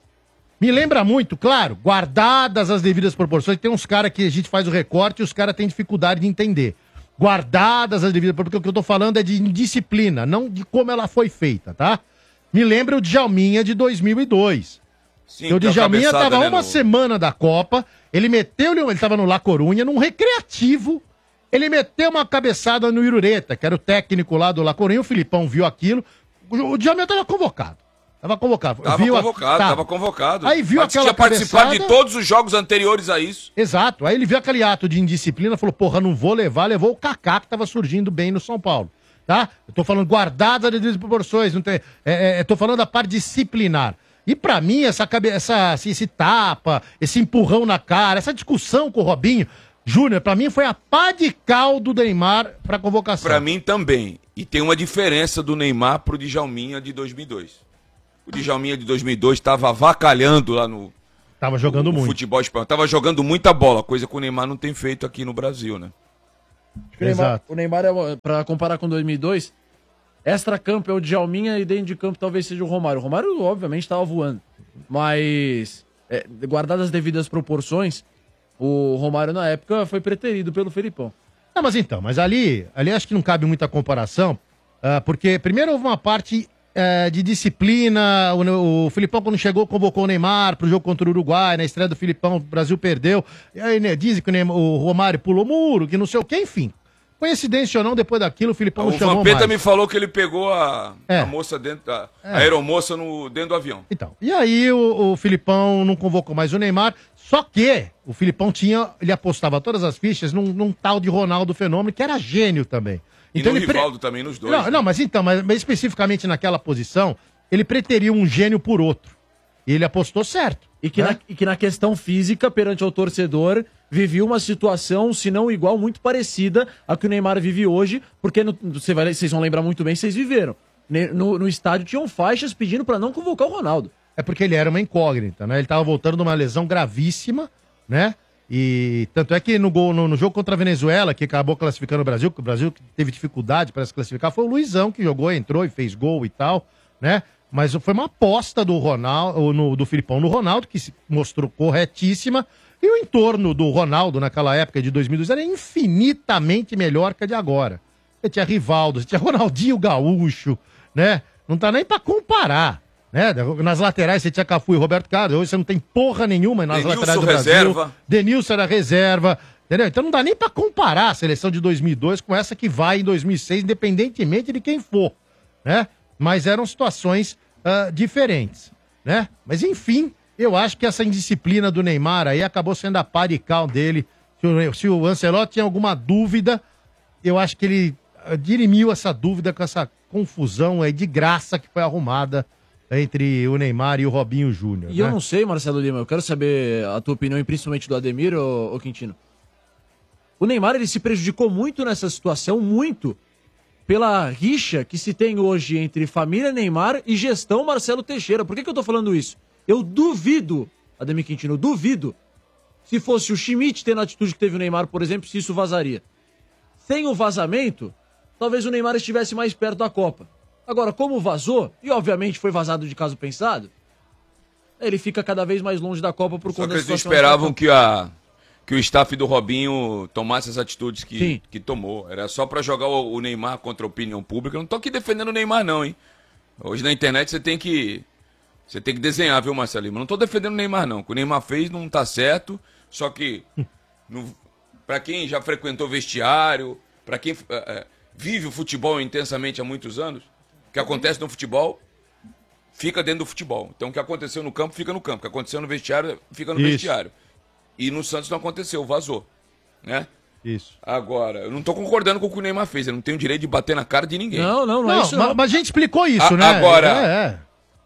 me lembra muito, claro, guardadas as devidas proporções. Tem uns caras que a gente faz o recorte e os caras têm dificuldade de entender. Guardadas as devidas proporções, porque o que eu tô falando é de indisciplina, não de como ela foi feita, tá? Me lembra o Djalminha de dois mil e dois. Sim, o deu Djalminha cabeçada, tava né, uma no- semana da Copa, ele meteu, ele tava no La Corunha, num recreativo, ele meteu uma cabeçada no Irureta, que era o técnico lá do La Corunha, o Filipão viu aquilo, o, o Djalminha tava convocado. Tava convocado. Tava viu a- convocado, tá. tava convocado. Aí viu Mas aquela tinha participado de cabeçada- todos os jogos anteriores a isso. Exato. Aí ele viu aquele ato de indisciplina, falou, porra, não vou levar, levou o Kaká, que tava surgindo bem no São Paulo. tá? Eu tô falando guardadas as devidas proporções, não tem, é, é, tô falando da parte disciplinar. E pra mim, essa, cabe- essa, esse, esse tapa, esse empurrão na cara, essa discussão com o Robinho Júnior, pra mim foi a pá de cal do Neymar pra convocação. Pra mim também. E tem uma diferença do Neymar pro Djalminha de dois mil e dois. O Djalminha de dois mil e dois estava avacalhando lá no, Tava jogando no muito. futebol espanhol. Tava jogando muita bola, coisa que o Neymar não tem feito aqui no Brasil, né? O Neymar, o Neymar é, pra comparar com dois mil e dois, extra-campo é o Djalminha e dentro de campo talvez seja o Romário. O Romário, obviamente, tava voando. Mas, é, guardadas as devidas proporções, o Romário, na época, foi preterido pelo Felipão. Não, mas então, mas ali, ali acho que não cabe muita comparação, ah, porque primeiro houve uma parte eh, de disciplina, o, o Filipão quando chegou convocou o Neymar pro jogo contra o Uruguai, na estreia do Filipão o Brasil perdeu, e aí né, dizem que o, Neymar, o Romário pulou muro, que não sei o que, enfim. Coincidência ou não, depois daquilo o Filipão O não chamou Vampeta mais. me falou que ele pegou a, É. a moça dentro da... É. A aeromoça no, dentro do avião. Então, e aí o, o Filipão não convocou mais o Neymar, só que o Filipão tinha, ele apostava todas as fichas num, num tal de Ronaldo Fenômeno, que era gênio também. E no ele pre- Rivaldo também, nos dois. Não, né? não, mas então, mas, mas especificamente naquela posição, ele preteria um gênio por outro. E ele apostou certo. E que, né? na, e que na questão física, perante ao torcedor, vivia uma situação, se não igual, muito parecida à que o Neymar vive hoje, porque no- você vai- vocês vão lembrar muito bem, vocês viveram. Ne- No, no estádio tinham faixas pedindo pra não convocar o Ronaldo. É porque ele era uma incógnita, né? Ele tava voltando de uma lesão gravíssima, né? E tanto é que no, gol, no, no jogo contra a Venezuela, que acabou classificando o Brasil, que o Brasil teve dificuldade para se classificar, foi o Luizão que jogou, entrou e fez gol e tal, né? Mas foi uma aposta do Ronaldo, no, do Filipão no Ronaldo, que se mostrou corretíssima. E o entorno do Ronaldo naquela época de dois mil e dois era infinitamente melhor que a de agora. Você tinha Rivaldo, você tinha Ronaldinho Gaúcho, né? Não tá nem pra comparar, né? Nas laterais você tinha Cafu e Roberto Carlos, hoje você não tem porra nenhuma nas Denilson laterais do Brasil. reserva. Denilson era reserva, entendeu? Então não dá nem pra comparar a seleção de dois mil e dois com essa que vai em dois mil e seis, independentemente de quem for, né? Mas eram situações ah, diferentes, né? Mas enfim, eu acho que essa indisciplina do Neymar aí acabou sendo a pá de cal dele. Se o, se o Ancelotti tinha alguma dúvida, eu acho que ele ah, dirimiu essa dúvida com essa confusão aí de graça que foi arrumada entre o Neymar e o Robinho Júnior. E né? eu não sei, Marcelo Lima, eu quero saber a tua opinião, e principalmente do Ademir, ô, ô Quintino. O Neymar, ele se prejudicou muito nessa situação, muito, pela rixa que se tem hoje entre família Neymar e gestão Marcelo Teixeira. Por que, que eu tô falando isso? Eu duvido, Ademir Quintino, eu duvido, se fosse o Schmidt tendo a atitude que teve o Neymar, por exemplo, se isso vazaria. Sem o vazamento, talvez o Neymar estivesse mais perto da Copa. Agora, como vazou, e obviamente foi vazado de caso pensado, ele fica cada vez mais longe da Copa por Só conta que da eles não situação esperavam extra-campo. que, a, que o staff do Robinho tomasse as atitudes que, Sim. que tomou. Era só pra jogar o, o Neymar contra a opinião pública. Eu não tô aqui defendendo o Neymar, não, hein? Hoje na internet você tem que. Você tem que desenhar, viu, Marcelo Lima? Não tô defendendo o Neymar, não. O que o Neymar fez não tá certo. Só que. no, pra quem já frequentou vestiário, pra quem é, é, vive o futebol intensamente há muitos anos, o que acontece no futebol fica dentro do futebol. Então o que aconteceu no campo, fica no campo. O que aconteceu no vestiário, fica no Isso. vestiário. E no Santos não aconteceu, vazou. Né? Isso. Agora, eu não tô concordando com o que o Neymar fez. Eu não tenho direito de bater na cara de ninguém. Não, não, não, é Não, isso mas, não. mas a gente explicou isso, A- né? agora- É, é.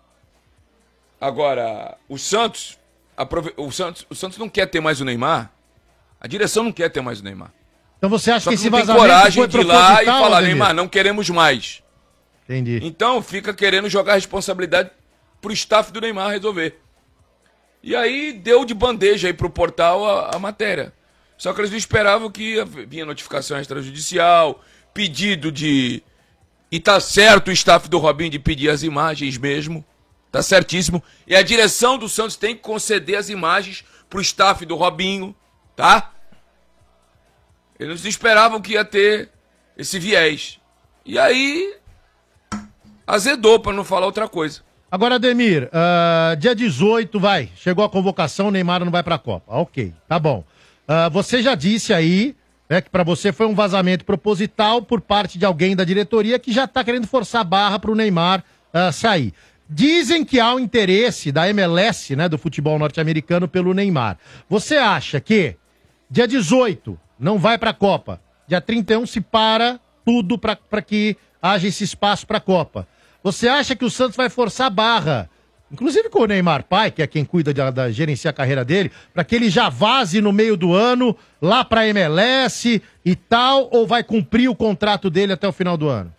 Agora, o Santos, aprove- o Santos, o Santos não quer ter mais o Neymar. A direção não quer ter mais o Neymar. Então você acha Só que que esse não tem vazamento coragem foi de ir lá e proposital, falar, Ademir? Neymar, não queremos mais. Entendi. Então fica querendo jogar a responsabilidade pro staff do Neymar resolver. E aí deu de bandeja aí pro portal a, a matéria. Só que eles não esperavam que ia- vinha notificação extrajudicial, pedido de... E tá certo o staff do Robinho de pedir as imagens mesmo. Tá certíssimo. E a direção do Santos tem que conceder as imagens pro staff do Robinho, tá? Eles não esperavam que ia ter esse viés. E aí... azedou, pra não falar outra coisa. Agora, Ademir, ah, dia dezoito, vai. Chegou a convocação, o Neymar não vai pra Copa. Ok, tá bom. Ah, você já disse aí, né, que pra você foi um vazamento proposital por parte de alguém da diretoria que já tá querendo forçar a barra pro Neymar ah, sair. Dizem que há um interesse da M L S, né, do futebol norte-americano, pelo Neymar. Você acha que dia dezoito não vai pra Copa, dia trinta e um se para tudo para que haja esse espaço para a Copa. Você acha que o Santos vai forçar a barra, inclusive com o Neymar pai, que é quem cuida de, de gerenciar a carreira dele, para que ele já vaze no meio do ano, lá para a M L S e tal, ou vai cumprir o contrato dele até o final do ano?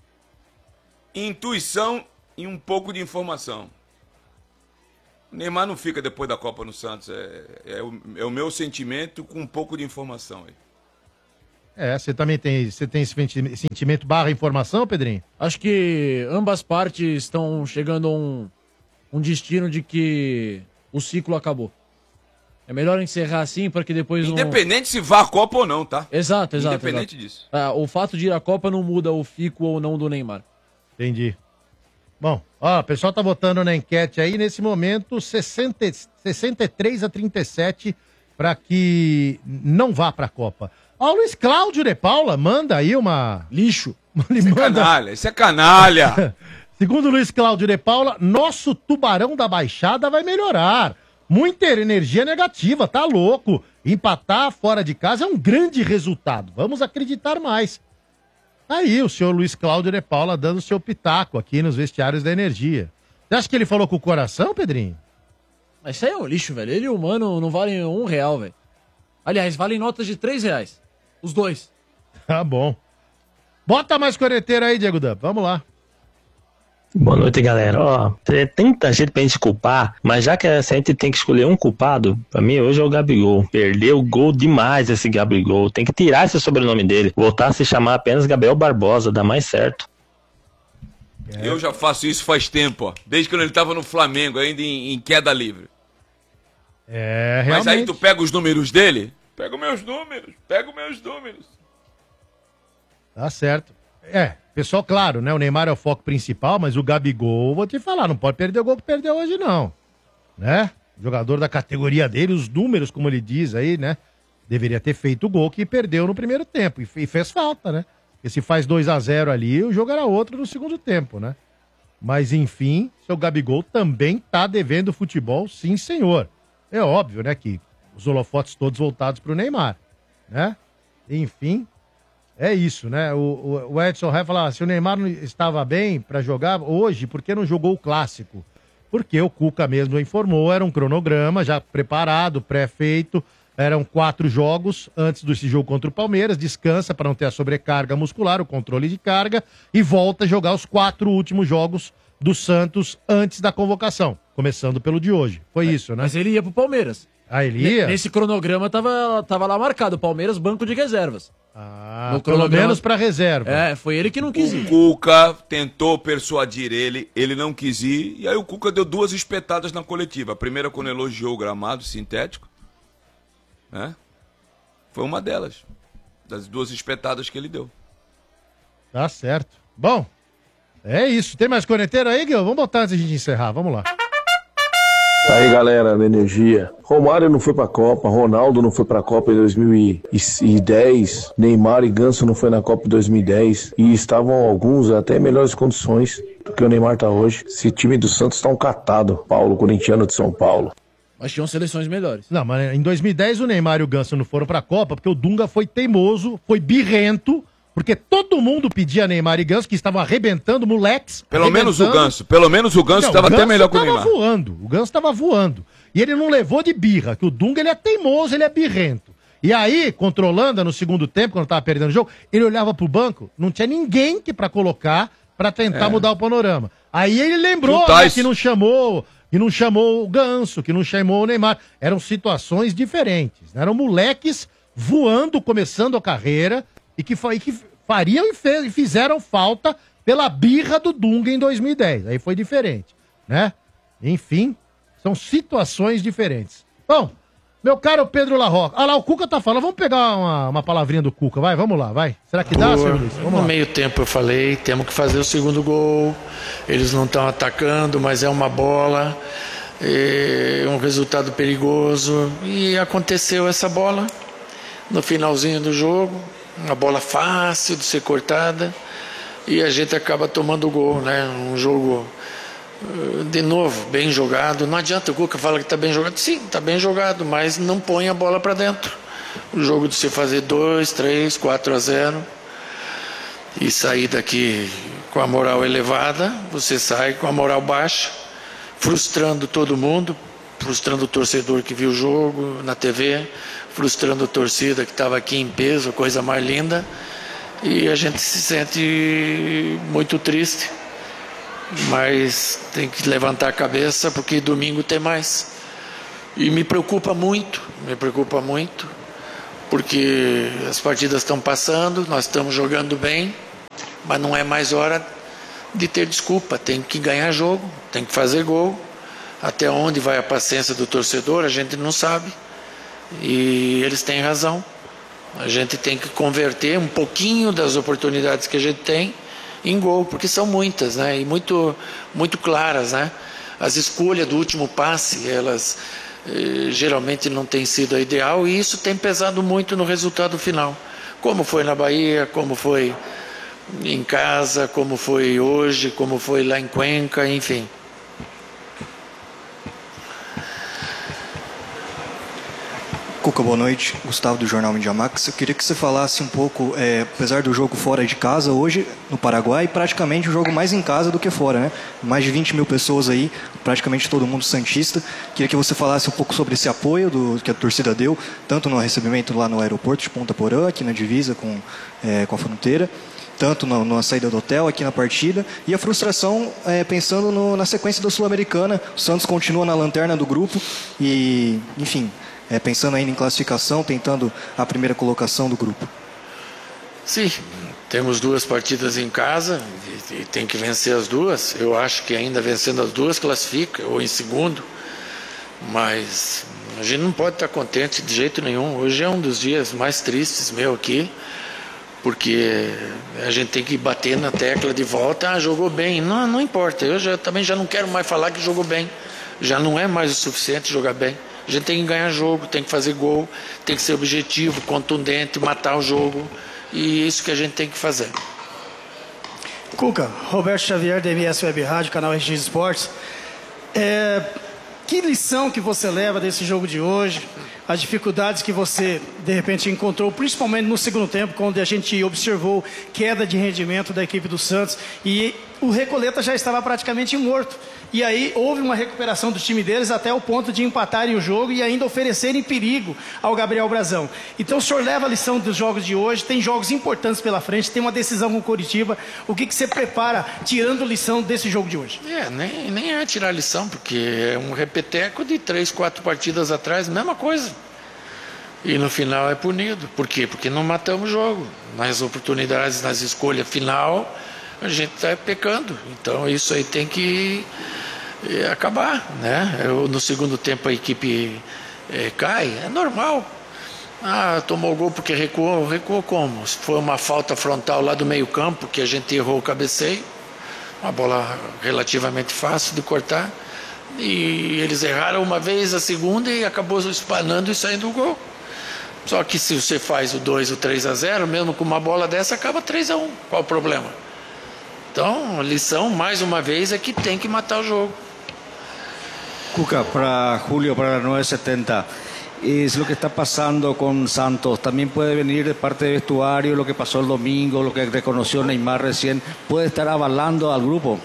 Intuição e um pouco de informação. O Neymar não fica depois da Copa no Santos. É, é, o, é o meu sentimento com um pouco de informação aí. É, você também tem, você tem esse sentimento barra informação, Pedrinho? Acho que ambas partes estão chegando a um, um destino de que o ciclo acabou. É melhor encerrar assim, para que depois... Independente não... se vá a Copa ou não, tá? Exato, exato. Independente exato. disso. Ah, o fato de ir à Copa não muda o fico ou não do Neymar. Entendi. Bom, ó, o pessoal tá votando na enquete aí, nesse momento, sessenta, sessenta e três a trinta e sete para que não vá pra Copa. Ó, o Luiz Cláudio de Paula manda aí uma... Lixo. Ele isso manda... é canalha, isso é canalha. Segundo o Luiz Cláudio de Paula, nosso Tubarão da Baixada vai melhorar. Muita energia negativa, tá louco. Empatar fora de casa é um grande resultado. Vamos acreditar mais. Aí o senhor Luiz Cláudio de Paula dando seu pitaco aqui nos vestiários da energia. Você acha que ele falou com o coração, Pedrinho? Mas isso aí é um lixo, velho. Ele e o Mano não valem um real, velho. Aliás, valem notas de três reais. Os dois. Tá bom. Bota mais corneteiro aí, Diego Dub. Vamos lá. Boa noite, galera. Ó, tem tanta gente pra gente culpar, mas já que a gente tem que escolher um culpado, pra mim hoje é o Gabigol. Perdeu gol demais esse Gabigol. Tem que tirar esse sobrenome dele. Voltar a se chamar apenas Gabriel Barbosa, dá mais certo. É. Eu já faço isso faz tempo, ó. Desde quando ele tava no Flamengo, ainda em, em queda livre. É, realmente. Mas aí tu pega os números dele? Pega os meus números, pega os meus números. Tá certo. É, pessoal, claro, né? O Neymar é o foco principal, mas o Gabigol, vou te falar, não pode perder o gol que perdeu hoje, não. Né? Jogador da categoria dele, os números, como ele diz aí, né? Deveria ter feito o gol que perdeu no primeiro tempo. E fez falta, né? Porque se faz dois a zero ali, o jogo era outro no segundo tempo, né? Mas, enfim, seu Gabigol também tá devendo futebol, sim, senhor. É óbvio, né, que os holofotes todos voltados pro Neymar, né? Enfim... É isso, né? O, o, o Edson vai falar, se o Neymar não estava bem para jogar hoje, por que não jogou o clássico? Porque o Cuca mesmo informou, era um cronograma já preparado, pré-feito, eram quatro jogos antes desse jogo contra o Palmeiras, descansa para não ter a sobrecarga muscular, o controle de carga, e volta a jogar os quatro últimos jogos do Santos antes da convocação, começando pelo de hoje. Foi é, isso, né? Mas ele ia pro Palmeiras. Ah, ele ia? Nesse cronograma tava, tava lá marcado, Palmeiras, banco de reservas. Ah, no pelo menos pra reserva. É, foi ele que não quis ir. O Cuca tentou persuadir ele, ele não quis ir, e aí o Cuca deu duas espetadas na coletiva. A primeira quando elogiou o gramado sintético, né? Foi uma delas, das duas espetadas que ele deu. Tá certo. Bom, é isso. Tem mais corneteiro aí, Guilherme? Vamos botar antes de a gente encerrar, vamos lá. Aí, galera da Energia. Romário não foi pra Copa, Ronaldo não foi pra Copa em dois mil e dez, Neymar e Ganso não foi na Copa em dois mil e dez, e estavam alguns até em melhores condições do que o Neymar tá hoje. Esse time do Santos tá um catado, Paulo, corintiano de São Paulo. Mas tinham seleções melhores. Não, mas em dois mil e dez o Neymar e o Ganso não foram pra Copa porque o Dunga foi teimoso, foi birrento, porque todo mundo pedia Neymar e Ganso, que estavam arrebentando, moleques. Pelo arrebentando. menos o Ganso. Pelo menos o Ganso estava até melhor que o Neymar. Voando, o Ganso estava voando. E ele não levou de birra, que o Dunga ele é teimoso, ele é birrento. E aí, controlando no segundo tempo, quando estava perdendo o jogo, ele olhava pro banco, não tinha ninguém que para colocar para tentar é. mudar o panorama. Aí ele lembrou né, que não chamou, que não chamou o Ganso, que não chamou o Neymar. Eram situações diferentes. Né? Eram moleques voando, começando a carreira, e que, e que fariam e, fez, e fizeram falta pela birra do Dunga em dois mil e dez. Aí foi diferente, né? Enfim, são situações diferentes. Bom, meu caro Pedro Larroca. Ah lá, o Cuca tá falando. Vamos pegar uma, uma palavrinha do Cuca, vai? Vamos lá, vai. Será que dá, senhor Luiz? Vamos no lá. meio tempo eu falei, temos que fazer o segundo gol. Eles não estão atacando, mas é uma bola. É um resultado perigoso. E aconteceu essa bola no finalzinho do jogo. Uma bola fácil de ser cortada e a gente acaba tomando o gol, né? Um jogo, de novo, bem jogado. Não adianta o Cuca falar que está bem jogado. Sim, está bem jogado, mas não põe a bola para dentro. O jogo de se fazer dois, três, quatro a zero. e sair daqui com a moral elevada, você sai com a moral baixa, frustrando todo mundo, frustrando o torcedor que viu o jogo na T V, frustrando a torcida que estava aqui em peso, coisa mais linda, e a gente se sente muito triste, mas tem que levantar a cabeça porque domingo tem mais. E me preocupa muito, me preocupa muito, porque as partidas estão passando, nós estamos jogando bem, mas não é mais hora de ter desculpa, tem que ganhar jogo, tem que fazer gol. Até onde vai a paciência do torcedor, a gente não sabe, e eles têm razão. A gente tem que converter um pouquinho das oportunidades que a gente tem em gol, porque são muitas, né? E muito, muito claras, né? As escolhas do último passe, elas eh, geralmente não têm sido a ideal, e isso tem pesado muito no resultado final, como foi na Bahia, como foi em casa, como foi hoje, como foi lá em Cuenca, enfim. Cuca, boa noite. Gustavo do Jornal Mídia Max. Eu queria que você falasse um pouco, é, apesar do jogo fora de casa, hoje no Paraguai, praticamente o jogo mais em casa do que fora, né? Mais de vinte mil pessoas aí, praticamente todo mundo santista. Queria que você falasse um pouco sobre esse apoio do, que a torcida deu, tanto no recebimento lá no aeroporto de Ponta Porã, aqui na divisa com, é, com a fronteira, tanto na, na saída do hotel, aqui na partida, e a frustração é, pensando no, na sequência da Sul-Americana. O Santos continua na lanterna do grupo e, enfim... É, pensando ainda em classificação, tentando a primeira colocação do grupo. Sim, temos duas partidas em casa e, e tem que vencer as duas. Eu acho que ainda vencendo as duas classifica, ou em segundo, mas a gente não pode estar contente de jeito nenhum. Hoje é um dos dias mais tristes meu aqui, porque a gente tem que bater na tecla de volta. Ah, jogou bem. Não, não importa, eu já, também já não quero mais falar que jogou bem. Já não é mais o suficiente jogar bem. A gente tem que ganhar jogo, tem que fazer gol, tem que ser objetivo, contundente, matar o jogo. E é isso que a gente tem que fazer. Cuca, Roberto Xavier, da M S Web Rádio, canal R X Esportes. É, que lição que você leva desse jogo de hoje? As dificuldades que você, de repente, encontrou, principalmente no segundo tempo, quando a gente observou queda de rendimento da equipe do Santos e o Recoleta já estava praticamente morto. E aí houve uma recuperação do time deles até o ponto de empatarem o jogo e ainda oferecerem perigo ao Gabriel Brazão. Então o senhor leva a lição dos jogos de hoje, tem jogos importantes pela frente, tem uma decisão com o Coritiba. O que, que você prepara tirando lição desse jogo de hoje? É, nem, nem é tirar lição, porque é um repeteco de três, quatro partidas atrás, mesma coisa. E no final é punido. Por quê? Porque não matamos o jogo. Nas oportunidades, nas escolhas final, a gente está pecando. Então isso aí tem que é, acabar, né? Eu, no segundo tempo a equipe é, cai, é normal. Ah, tomou gol porque recuou. Recuou como? Foi uma falta frontal lá do meio campo, que a gente errou o cabeceio. Uma bola relativamente fácil de cortar. E eles erraram uma vez, a segunda, e acabou espanando e saindo o gol. Só que se você faz o dois, o três a zero, mesmo com uma bola dessa, acaba três a um. Qual o problema? Então, a lição, mais uma vez, é que tem que matar o jogo. Cuca, para Julio, para nueve setenta, es lo que está pasando con Santos. También puede venir de parte del vestuario lo que pasó el domingo, lo que reconoció Neymar recién. ¿Puede estar avalando al grupo?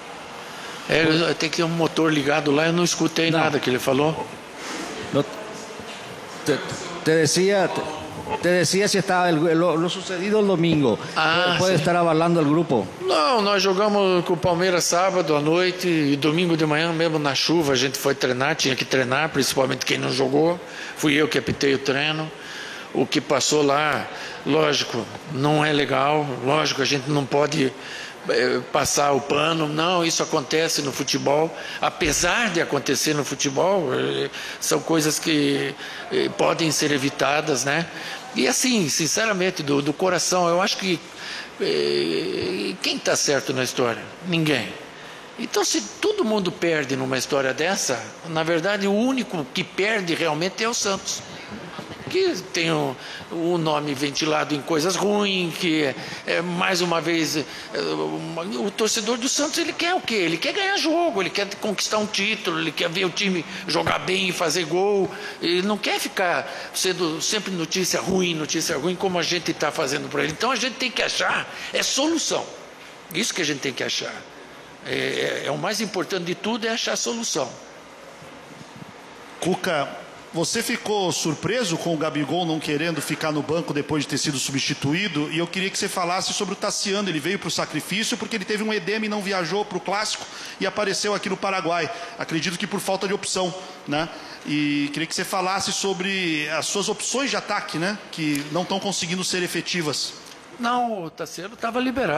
É, tem que ter um motor ligado lá, eu não escutei não. nada que ele falou. No, te, te decía... Te decía si estaba el, lo, lo sucedido el domingo. Ah, pode estar avalando o grupo? Não, nós jogamos com o Palmeiras sábado à noite e domingo de manhã, mesmo na chuva, a gente foi treinar, tinha que treinar, principalmente quem não jogou. Fui eu que apitei o treino. O que passou lá, lógico, não é legal. Lógico, a gente não pode é, passar o pano. Não, isso acontece no futebol. Apesar de acontecer no futebol, é, são coisas que é, podem ser evitadas, né? E assim, sinceramente, do, do coração, eu acho que eh, quem está certo na história? Ninguém. Então, se todo mundo perde numa história dessa, na verdade, o único que perde realmente é o Santos. Que que tem o, o nome ventilado em coisas ruins, que é, é, mais uma vez, é, o, o torcedor do Santos, ele quer o quê? Ele quer ganhar jogo, ele quer conquistar um título, ele quer ver o time jogar bem e fazer gol, ele não quer ficar sendo sempre notícia ruim, notícia ruim, como a gente está fazendo para ele. Então a gente tem que achar, é solução, isso que a gente tem que achar. É, é, é o mais importante de tudo, é achar solução. Cuca, você ficou surpreso com o Gabigol não querendo ficar no banco depois de ter sido substituído? E eu queria que você falasse sobre o Tassiano. Ele veio para o sacrifício porque ele teve um edema e não viajou para o Clássico e apareceu aqui no Paraguai. Acredito que por falta de opção, né? E queria que você falasse sobre as suas opções de ataque, né? Que não estão conseguindo ser efetivas. Não, o Tassiano estava liberado.